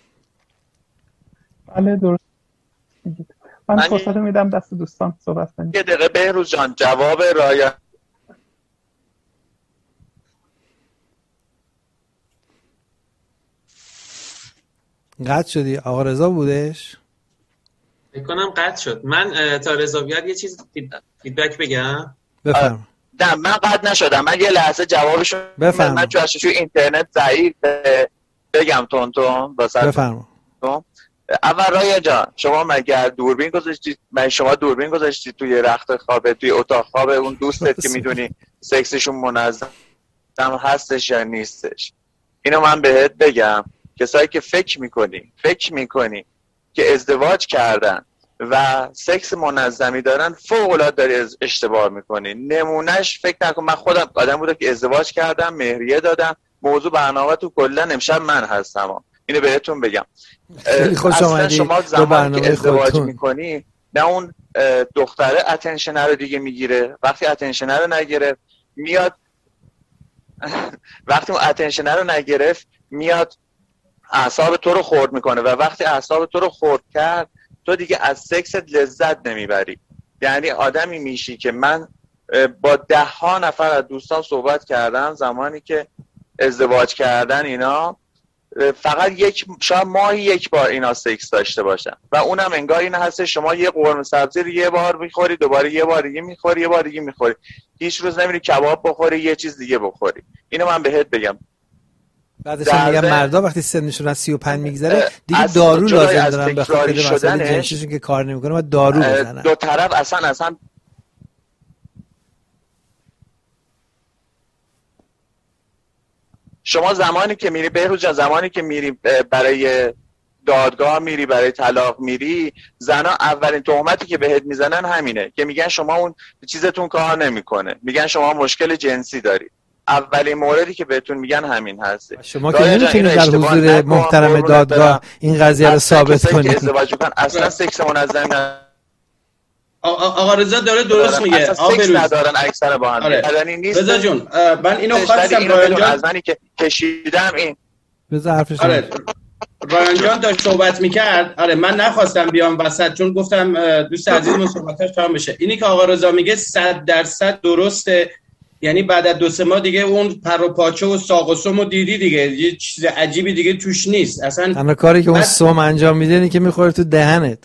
بله درست. من فرصت میدم دست دوستان صحبت کنیم. یه دقیقه بهروز جان، جواب رایان قطع شدی؟ آقا رضا بودش؟ فکر کنم قطع شد. من تا رضا بیاد یه چیز فیدبک بگم. بفرم. نه من قطع نشدم، من یه لحظه جوابشو بفرم. من چون اینترنت ضعیف بگم تون بفرم. اول رایان جان، شما مگر دوربین گذاشتید توی رخت خوابه، توی اتاق خواب اون دوستت که میدونی سکسشون منظم هستش یا نیستش؟ اینو من بهت بگم، کسایی که فکر میکنی که ازدواج کردن و سکس منظمی دارن فوق العاده داری اشتباه میکنی. نمونهش فکر نکن، من خودم آدم بودم که ازدواج کردم، مهریه دادم، موضوع برنامه تو کلا امشب من هستم. اینو بهتون بگم. خیلی خوش آمدی. شما زمانی که ازدواج میکنی نه اون دختره اتنشن رو دیگه میگیره، وقتی اتنشن رو نگرفت میاد وقتی اون اتنشن رو نگرفت میاد اعصاب تو رو خورد میکنه و وقتی اعصاب تو رو خورد کرد تو دیگه از سکست لذت نمیبری. یعنی آدمی میشی که من با 10 نفر از دوستان صحبت کردم زمانی که ازدواج کردن اینا فقط شاید ماهی 1 بار اینا سکس داشته باشن و اونم انگار این هست شما یه قرمه سبزی رو 1 بار میخوری، دوباره 1 بار دیگه میخوری، 1 بار دیگه میخوری، هیچ روز نمیری کباب بخوری، یه چیز دیگه بخوری. اینو من بهت بگم. بعدش میگم مردا وقتی سنشون از 35 میگذره دیگه دارو لازم دارن به خاطر مسئله جنسیشون که کار نمیکنه و دارو بزنن. دو طرف اصلا شما زمانی که میری بهروز جان، زمانی که میری برای دادگاه میری، برای طلاق میری، زنا اولین تهمتی که بهت میزنن همینه که میگن شما اون چیزتون کار نمیکنه، میگن شما مشکل جنسی دارید. اولین موردی که بهتون میگن همین هست. شما که نمیتونید در حضور محترم دادگاه این قضیه رو ثابت کنید. اصلا سکس منظم آقا رضا داره درست میگه. سکس ندارن اکثر با هم. بدنی نیست. رضا جون من اینو خواستم رایان جان از منی که کشیدم این بذار حرفش. آره رایان جان داشت صحبت میکرد. آره من نخواستم بیام وسط چون گفتم دوست عزیزم صحبتش تمام بشه. اینی که آقا رضا میگه 100% درسته. یعنی بعد از 2-3 ماه دیگه اون پر و پاچه و ساق و سم رو دیدی دیگه، یه چیز عجیبی دیگه توش نیست اصلا. تنها کاری که اون سم انجام میده اینه که میخوره تو دهنت.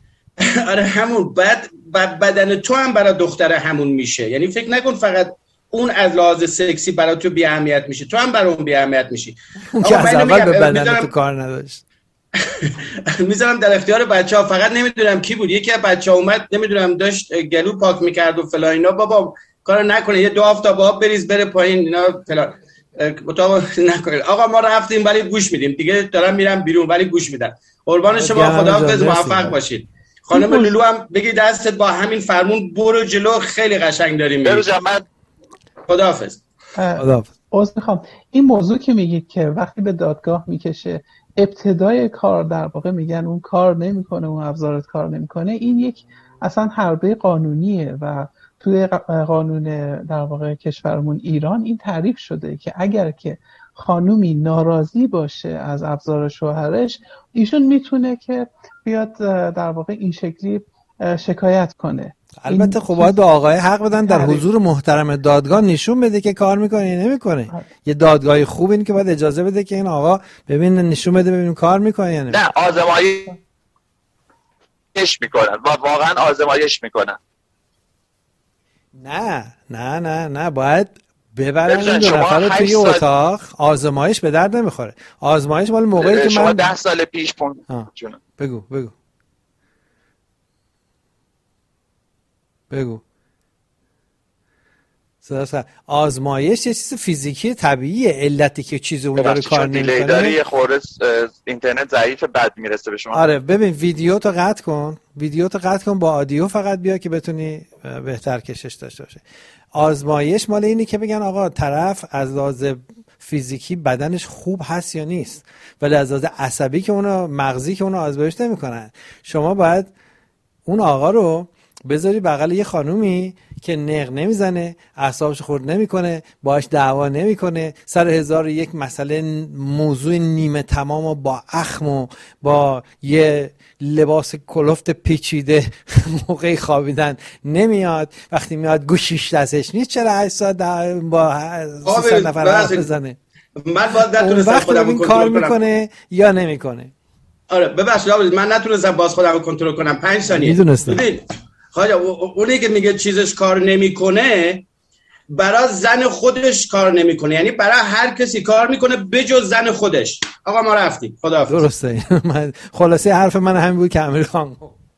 آره همون. بعد بدن تو هم برای دختره همون میشه. یعنی فکر نکن فقط اون از لحاظ سکسی برای تو بی اهمیت میشه، تو هم برای اون بی اهمیت میشی. اون که از اول به بدن تو کار نداشت. میذارم در اختیار بچه‌ها. فقط نمیدونم کی بود، یکی از بچه‌ها اومد نمیدونم داشت گلو پاک میکرد و فلان اینا. بابا کار نکنه، یه 2 آفتاب آب بریز بره پایین اینا فلان اتاق نکنید. آقا ما رفتیم ولی گوش میدیم دیگه، دارم میرم بیرون ولی گوش میدن. قربان شما، خداحافظ، موفق باشید. خانم لولو هم بگی دستت با همین فرمون برو جلو، خیلی قشنگ داریم میریم. خداحافظ. عذر میخوام، این موضوع که میگید که وقتی به دادگاه میکشه ابتدای کار در واقع میگن اون کار نمیکنه، اون ابزارت کار نمیکنه، این یک اصلا حربه قانونیه و توی قانون در واقع کشورمون ایران این تعریف شده که اگر که خانومی ناراضی باشه از ابزار شوهرش، ایشون میتونه که بیاد در واقع این شکلی شکایت کنه. البته خب باید به آقای حق بدن در حضور محترم دادگاه نشون بده که کار میکنه یا نمیکنه. یه دادگاه خوب این که باید اجازه بده که این آقا ببین نشون بده ببین کار میکنه یا نمیکنه. نه آزمایش میکنن و واقعا آزمایش میکنن. نه باید ببرن این 2 نفر رو توی اتاق. آزمایش به درد نمیخوره. آزمایش مال موقعی که شما من 10 سال پیش بگو آزمایش یه چیز فیزیکی طبیعیه. علتی که چیز اون داره کار نمیکنه داری خورده اینترنت ضعیف بد میرسه به شما. آره ببین ویدیو تو قطع کن با آدیو فقط بیا که بتونی بهتر کشش داشته باشه. آزمایش مال اینه که بگن آقا طرف از لحاظ فیزیکی بدنش خوب هست یا نیست، ولی از لحاظ عصبی که اونو مغزی که اونو آزمایش نمیکنن. شما باید اون آقا رو بذاری بغل یه خانومی که نق نمیزنه، اعصابش خورد نمیکنه، باهاش دعوا نمیکنه، سر 1001 مسئله موضوع نیمه تمام و با اخم و با یه لباس کلفت پیچیده موقعی خوابیدن نمیاد. وقتی میاد گوشیش دستش نیست، چرا 8 ساعت با 300 نفر حرف بزنه؟ من باید نتونستم خودم کار میکنه یا نمیکنه. آره ببخشید من نتونستم باز خودم رو کنترل کنم 5 ثانیه. میدونستم. خواهد اونی که میگه چیزش کار نمیکنه برای زن خودش کار نمیکنه، یعنی برای هر کسی کار میکنه بجز زن خودش. آقا ما رفتیم، خداحافظ. درسته. خلاصه حرف من همین بود که امیر خان.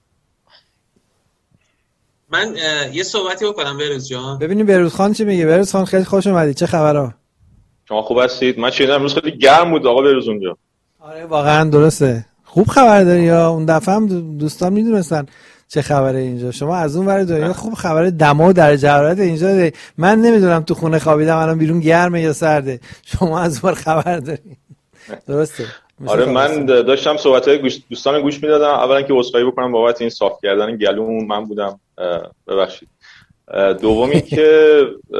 من یه صحبتی بکنم بهروز جان. ببینیم بهروز خان چی میگه. بهروز خان خیلی خوش اومدید، چه خبرها؟ شما خوب هستید؟ من شنیدم امروز خیلی گرم بود آقا بهروز اونجا. آره واقعا درسته، خوب خبر داری. یا اون دفعه هم دوستان میدونستن چه خبره اینجا. شما از اون ور دنیا خوب خبر دما و درجه حرارت اینجا داری. من نمیدونم تو خونه خوابیدم الان بیرون گرمه یا سرده. شما از اون ور خبر داری. درسته. آره من داشتم صحبت‌های دوستان گوش میدادم. اولا که عذرخواهی بکنم بابت این صاف کردن گلوم، من بودم، ببخشید. دومی که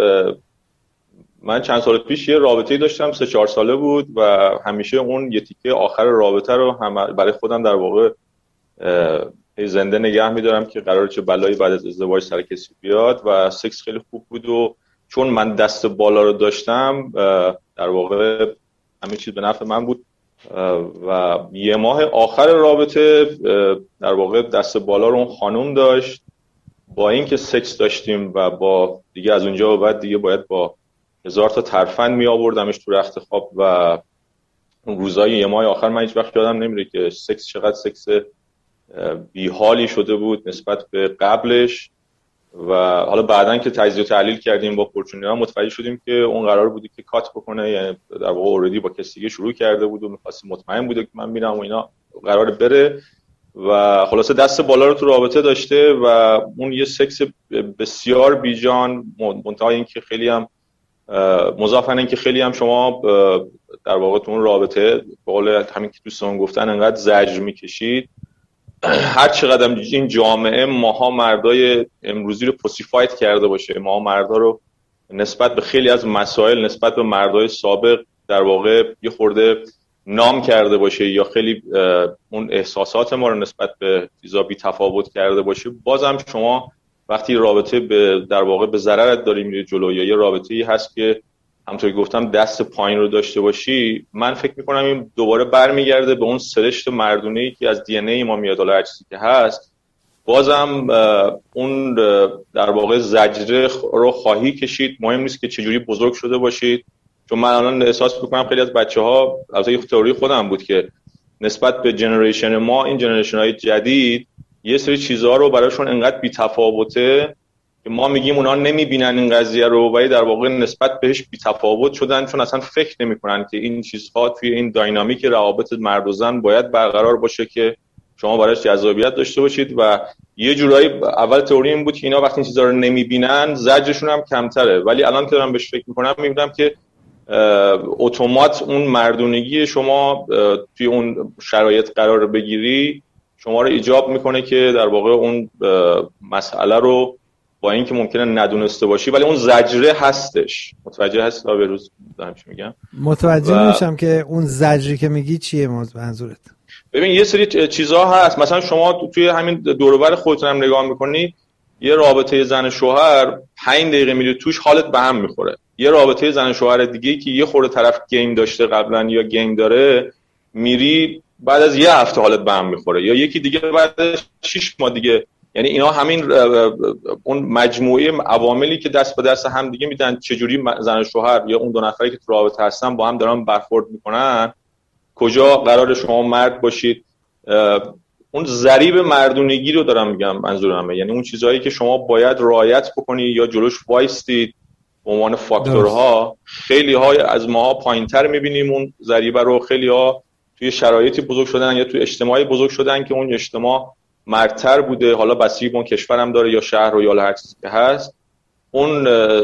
من چند سال پیش یه رابطه‌ای داشتم 3-4 ساله بود و همیشه اون یه تیکه آخر رابطه رو برای خودم در واقع زنده نگه می‌دارم که قراره چه بلایی بعد از ازدواج سر کسی بیاد. و سکس خیلی خوب بود و چون من دست بالا رو داشتم در واقع همه چیز به نفع من بود و یه ماه آخر رابطه در واقع دست بالا رو اون خانم داشت. با اینکه سکس داشتیم و با دیگه از اونجا به بعد دیگه باید با 1000 تا ترفند می آوردمش تو رخت خواب و اون روزای یه ماه آخر من هیچ وقت یادم نمیره که سکس چقدر سکس بیحالی شده بود نسبت به قبلش. و حالا بعدن که تجزیه و تحلیل کردیم با پرچونی‌ها متوجه شدیم که اون قرار بوده که کات بکنه، یعنی در واقع اوردی با کسی دیگه شروع کرده بود و می‌خواست مطمئن بوده که من میرم و اینا قراره بره و خلاصه دست بالا رو تو رابطه داشته و اون یه سکس بسیار بیجان. منتها این که خیلی هم مضافاً این که خیلی هم شما در واقع تو اون رابطه به قول همین که دوستان گفتن انقدر زجر می‌کشید. هر چقدر این جامعه ماها مردای امروزی رو پوسیفایت کرده باشه، ماها مردا رو نسبت به خیلی از مسائل نسبت به مردای سابق در واقع یه خورده نام کرده باشه یا خیلی اون احساسات ما رو نسبت به چیزا بی تفاوت کرده باشه، بازم شما وقتی رابطه در واقع به ضررت داری میره جلو یا یه رابطه‌ای هست که همونطور که گفتم دست پایین رو داشته باشی، من فکر میکنم این دوباره برمیگرده به اون سرشت مردونه‌ای که از دی ان ای ما میاد، حالا هر چیزی که هست بازم اون در واقع زجر رو خواهی کشید. مهم نیست که چجوری بزرگ شده باشید، چون من الان احساس میکنم خیلی از بچه‌ها، البته یه تئوری خودم بود که نسبت به جنریشن ما، این جنریشن‌های جدید یه سری چیزها رو براشون انقدر بی‌تفاوته که ما میگیم اونا نمیبینن این قضیه رو، ولی در واقع نسبت بهش بی‌تفاوت شدن، چون اصلا فکر نمیکنن که این چیزها توی این داینامیک روابط مرد و زن باید برقرار باشه که شما براش جذابیت داشته باشید. و یه جورایی اول تئوری این بود که اینا وقتی این چیزا رو نمیبینن زجرشون هم کمتره، ولی الان که دارم بهش فکر میکنم میبینم که اتومات اون مردونگی شما توی اون شرایط قرار بگیری شما رو ایجاب میکنه که در واقع اون مسئله رو با اینکه ممکنه ندونسته باشی ولی اون زجره هستش. متوجه هستی تا به روز دارم چی میگم؟ متوجه نمیشم که اون زجری که میگی چیه منظورت؟ ببین یه سری چیزها هست، مثلا شما توی همین دور و بر خودتون هم نگاه میکنی، یه رابطه زن شوهر 5 دقیقه میری توش حالت به هم میخوره. یه رابطه زن شوهر دیگه که یه خورده طرف گیم داشته قبلا یا گیم داره، میری بعد از یه هفته حالت به هم میخوره، یا یکی دیگه بعد از 6 ماه دیگه. یعنی اینا همین اون مجموعه عواملی که دست به دست هم دیگه میدن چجوری زن شوهر یا اون دو نفری که تو رابطه هستن با هم دارن برخورد میکنن، کجا قرار شما مرد باشید. اون ضریب مردونگی رو دارم میگم منظورمه، یعنی اون چیزهایی که شما باید رعایت بکنی یا جلوش وایستید به عنوان فاکتورها. خیلی های از ماها پایینتر میبینیم اون ضریب رو، خیلی ها توی شرایطی بزرگ شدن یا توی اجتماعی بزرگ شدن که اون اجتماع مردتر بوده، حالا بستگی به اون کشور هم داره یا شهر رو یا هر چیزی که هست، اون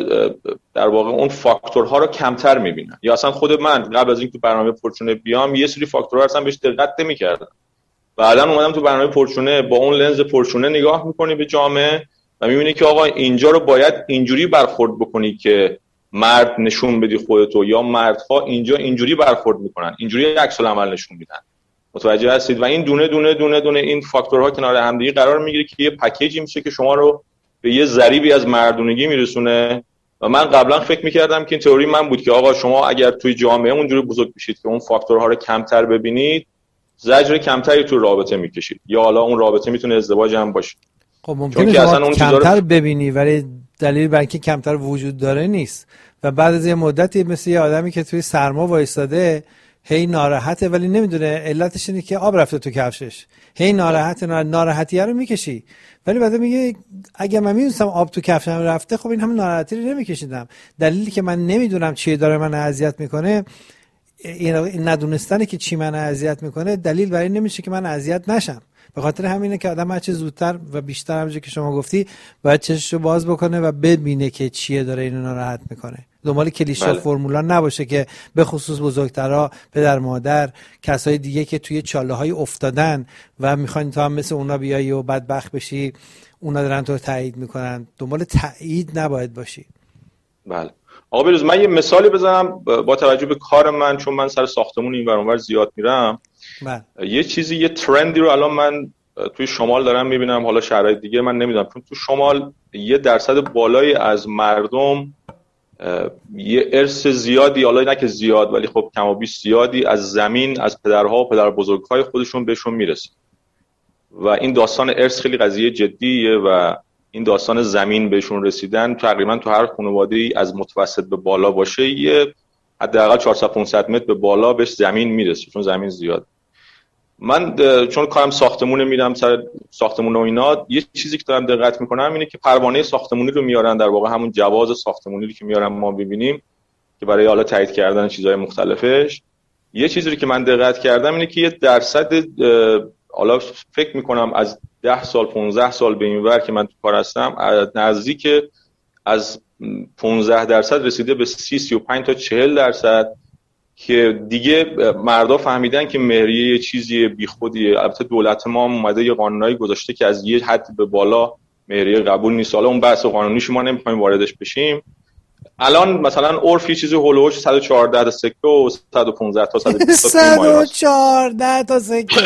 در واقع اون فاکتورها رو کمتر میبینن. یا اصلا خود من قبل از اینکه تو برنامه پرچونه بیام یه سری فاکتورها اصلا بهش دقت نمی‌کردم، بعدن اومدم تو برنامه پرچونه با اون لنز پرچونه نگاه میکنی به جامعه و میبینی که آقا اینجا رو باید اینجوری برخورد بکنی که مرد نشون بدی خودتو، یا مردها اینجا اینجوری برخورد میکنن، اینجوری عکس العمل نشون میدن. متوجه هستید؟ و این دونه دونه دونه دونه این فاکتورها کنار هم دیگه قرار میگیره که یه پکیجی میشه که شما رو به یه ضریبی از مردونگی میرسونه. و من قبلا فکر میکردم که این تئوری من بود که آقا شما اگر توی جامعه اونجوری بزرگ بشید که اون فاکتورها رو کمتر ببینید، زجر کمتری تو رابطه میکشید، یا حالا اون رابطه میتونه ازدواج هم باشه. خب ممکنه شما کمتر ببینی ولی دلیل بر اینکه کمتر وجود داره نیست. و بعد از یه مدتی مثل یه آدمی که توی سرما وایساده هی ناراحته ولی نمیدونه علتش اینه که آب رفته تو کفشش، هی ناراحتیه رو میکشی، ولی بعد میگه اگه من میدونستم آب تو کفشم رفته خب این همه ناراحتی رو نمیکشیدم. دلیلی که من نمیدونم چی داره من اذیت میکنه، این ندونستنه که چی من اذیت میکنه دلیل برای نمیشه که من اذیت نشم. به خاطر همینه که آدم هر چه زودتر و بیشتر همونجوری که شما گفتی باید چششو باز بکنه و ببینه که چیه داره اینو ناراحت میکنه. دنبال کلیشه فرمولا نباشه که به خصوص بزرگترها، پدر مادر، کسای دیگه که توی چاله‌های افتادن و میخوان تو هم مثل اونا بیایی و بدبخت بشی، اونا دارن تو رو تایید میکنن. دنبال تایید نباید باشی. بله آقا بروز، من یه مثالی بزنم با توجه به کار من، چون من سر ساختمون این ور اون ور زیاد میرم. یه ترندی رو الان من توی شمال دارم میبینم، حالا شهرهای دیگه من نمیدونم، چون تو شمال 1% بالایی از مردم یه ارث زیادی، حالا نه که زیاد ولی خب کم و بیش زیادی از زمین از پدرها و پدر بزرگهای خودشون بهشون میرسه. و این داستان ارث خیلی قضیه جدیه و این داستان زمین بهشون رسیدن تقریبا تو هر خانواده‌ای از متوسط به بالا باشه یه حداقل 400-500 متر به بالا بهش زمین میرسه، چون زمین زیاد. من چون کارم ساختمونه، میرم سر ساختمون و اینا، یه چیزی که دارم دقت میکنم اینه که پروانه ساختمونی رو میارن، در واقع همون جواز ساختمونی رو که میارن ما ببینیم که برای حالا تایید کردن چیزهای مختلفش. یه چیزی رو که من دقت کردم اینه که یه درصد، حالا فکر میکنم از 10 سال 15 سال به این ور که من تو کار هستم، نزدیک از 15% رسیده به 30-35 تا 40% که دیگه مردا فهمیدن که مهریه یه چیزی بیخودیه. البته دولت ما هم اومده یه قانونایی گذاشته که از یه حد به بالا مهریه قبول نیست. حالا اون بحث قانونیش ما نمیخوایم واردش بشیم. الان مثلا عرف یه چیزی هولوش 114 تا سکه و 115 تا 114 تا سکه.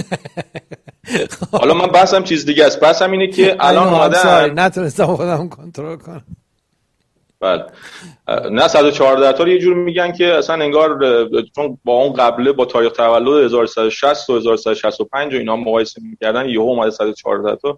حالا من بحثم چیز دیگه است. بحثم اینه که الان اومدن نتونستم خودم کنترل کنم. بله نه 114 تا یه جور میگن که اصلا انگار چون با اون قبله با تاریخ تولد 1160 و 1165 و اینا مقایسه میکردن، یهو اومده 114 تا.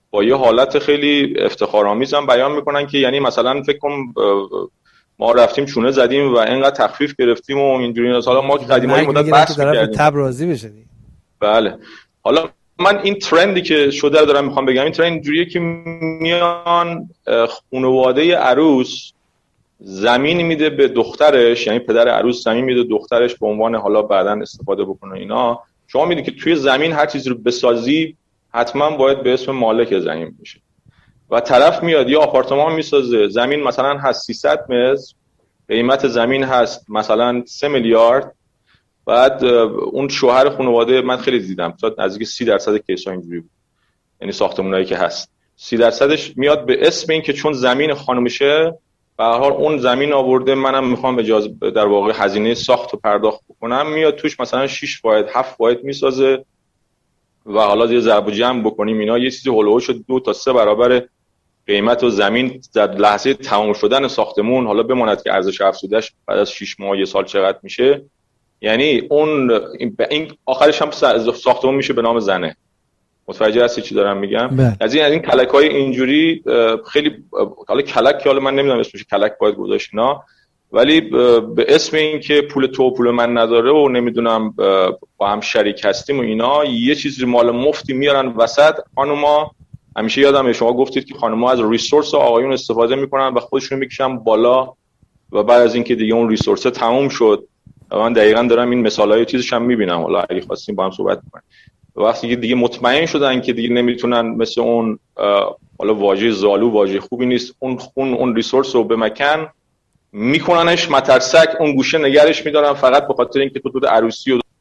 با یه حالت خیلی افتخارآمیزم بیان میکنن که یعنی مثلا فکر کنم ما رفتیم چونه زدیم و اینقدر تخفیف گرفتیم و اینجوری. حالا ما قدیمای مدت بحث می‌کردیم تب راضی بشه. بله. حالا من این ترندی که شده رو دارم میخوام بگم. این ترند جوریه که میان خانواده عروس زمین میده به دخترش، یعنی پدر عروس زمین میده دخترش به عنوان حالا بعداً استفاده بکنه اینا. شما میدونید که توی زمین هر چیزی رو بسازی حتما باید به اسم مالک زمین بشه و طرف میاد یه آپارتمان میسازه، زمین مثلا هست 300 متر، قیمت زمین هست مثلا 3 میلیارد، بعد اون شوهر خانواده من خیلی دیدم تا نزدیک 30% کیسا اینجوری بود، یعنی ساختمونایی که هست 30%ش میاد به اسم این که چون زمین خانومشه به هر حال اون زمین آورده، منم میخوام اجازه در واقع هزینه ساخت و پرداخت بکنم، میاد توش مثلا 6 واحد 7 واحد میسازه و حالا یه ضرب و جمع بکنیم اینا یه چیزی هولوش 2 تا 3 برابر قیمت و زمین در لحظه تمام شدن ساختمون، حالا بماند که ارزش افزوده‌اش بعد از 6 ماه 1 سال چقدر میشه. یعنی اون این آخرش هم ساختمون میشه به نام زنه. متوجه هستی چی دارم میگم؟ از این کلک‌های اینجوری خیلی، حالا کلک که حالا من نمیدونم اسمش کلک باید گذاشت اینا، ولی به اسم این که پول تو پول من نداره و نمیدونم با هم شریک هستیم و اینا یه چیزی مال مفتی میارن وسط. خانوما همیشه یادمه شما گفتید که خانوما از ریسورس آقایون استفاده میکنن و خودشون میکشن بالا و بعد از اینکه دیگه اون ریسورس تموم شد، من دقیقاً دارم این مثالای چیزش هم میبینم، حالا اگه خواستیم با هم صحبت کنیم، وقتی که دیگه مطمئن شدن که دیگه نمیتونن مثل اون حالا واژه زالو واژه خوبی نیست، اون ریسورس رو به مکان میکننش مترسک، اون گوشه نگرش میدارن فقط به خاطر اینکه تو عروسی و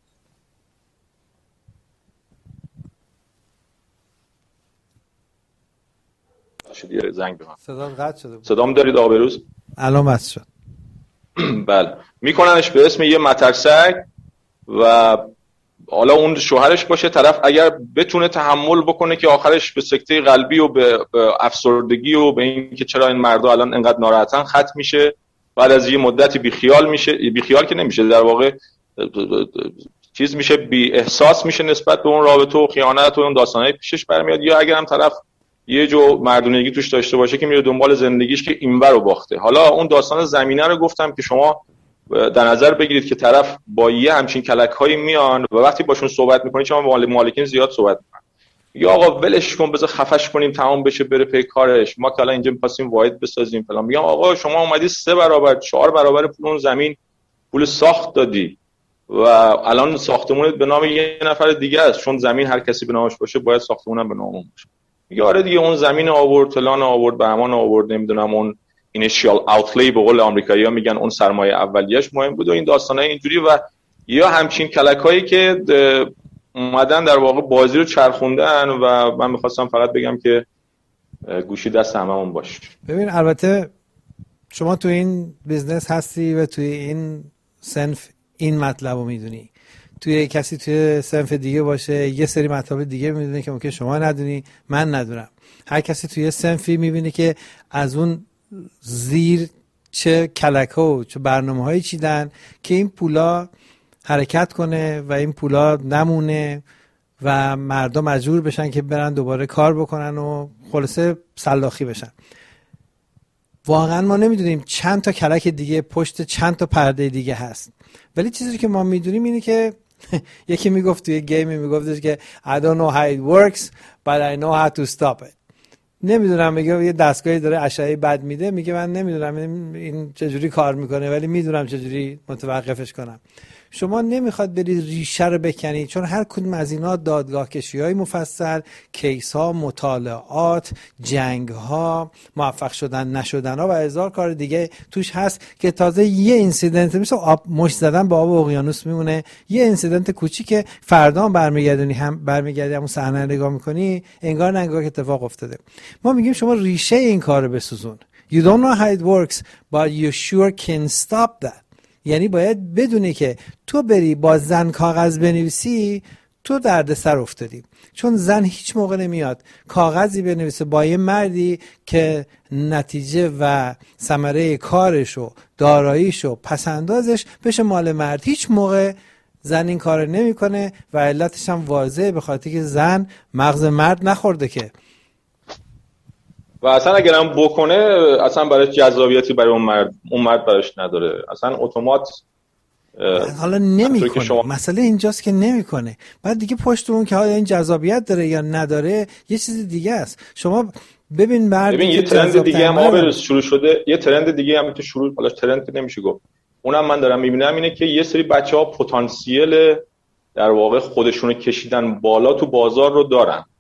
شدی زنگ بزن. صدام قطع شده بود. صدام دارید آبروز؟ الان بس شد. بله. میکننش به اسم یه مترسک و حالا اون شوهرش باشه، طرف اگر بتونه تحمل بکنه که آخرش به سکته قلبی و به افسردگی و به این که چرا این مردا الان انقدر ناراحتن ختم میشه، بعد از یه مدتی بیخیال میشه، بیخیال که نمیشه در واقع چیز میشه، بی احساس میشه نسبت به اون رابطه و خیانت و اون داستانای پیشش برمیاد. یا اگر هم طرف یه جو مردونگی توش داشته باشه که میره دنبال زندگیش که اینور رو باخته. حالا اون داستان زمینه رو گفتم که شما در نظر بگیرید که طرف با یه همچین کلک‌هایی میان و وقتی باشون صحبت می‌کنید، شما مالکین زیاد صحبت می‌کنن، یا آقا ولش کن بذار خفش کنیم تمام بشه بره پی کارش، ما که الان اینجا می‌خواستیم واحد بسازیم فلان، میگم آقا شما اومدی 3 برابر 4 برابر پول اون زمین پول ساخت دادی و الان ساختمونت به نام یه نفر دیگه است، چون زمین هر کسی به نامش باشه باید ساختمونم به نام اون باشه. میگه آره دیگه اون زمین آورد فلان آورد بهمان آورد نمیدونم اون اینیشیال اوتلی به قول آمریکایی‌ها میگن اون سرمایه اولیه‌اش مهم بود و این داستانای اینجوری و یا همچین کلک‌هایی که اومدن در واقع بازی رو چرخوندن و من می‌خواستم فقط بگم که گوشی دست هممون باشه. ببین البته شما تو این بیزنس هستی و توی این صنف این مطلب رو میدونی، توی کسی توی صنف دیگه باشه یه سری مطالب دیگه میدونه که ممکن شما ندونی من ندونم، هر کسی توی صنفی میبینه که از اون زیر چه کلک‌ها و چه برنامه‌هایی چیدن که این پولا حرکت کنه و این پولا نمونه و مردم مجبور بشن که برن دوباره کار بکنن و خلاصه سلاخی بشن. واقعا ما نمیدونیم چند تا کلک دیگه پشت چند تا پرده دیگه هست، ولی چیزی که ما میدونیم اینه که یکی میگفت توی گیمی میگفتش که I don't know how it works but I know how to stop it. نمیدونم، میگه یه دستگاهی داره اشعه بد میده، میگه من نمیدونم این چجوری کار میکنه ولی میدونم چجوری متوقفش کنم. شما نمیخواد برید ریشه رو بکنید، چون هر کدوم از اینا دادگاه کشی‌های مفصل، کیس ها، مطالعات، جنگ ها، موفق شدن نشدن ها و هزار کار دیگه توش هست که تازه یه اینسیدنت مثل آب مش زدن با آب اقیانوس میمونه، یه اینسیدنت کوچیک فردا هم برمیگردی همون صحنه نگاه میکنی انگار نه انگار که اتفاق افتاده. ما میگیم شما ریشه این کارو بسوزون. You don't know how it works but you sure can stop that. یعنی باید بدونی که تو بری با زن کاغذ بنویسی تو دردسر افتادی، چون زن هیچ موقع نمیاد کاغذی بنویسه با یه مردی که نتیجه و ثمره کارش و داراییش و پسندازش بشه مال مرد. هیچ موقع زن این کار نمیکنه و علتش هم واضحه، به خاطر که زن مغز مرد نخورده که و اصلا اگرم بکنه اصلا برای جذابیتی برای اون مرد براش نداره، اصلا اتومات حالا نمیکنه. مسئله اینجاست که نمیکنه. بعد دیگه پشت اون که حالا این جذابیت داره یا نداره یه چیز دیگه است. شما ببین یه ترند دیگه هم آبروز شروع شده، یه ترند دیگه هم تو شروع، حالا ترند نمیشه گفت، اونم من دارم میبینم اینه که یه سری بچه‌ها پتانسیل در واقع خودشونو کشیدن بالا تو بازار رو دارن،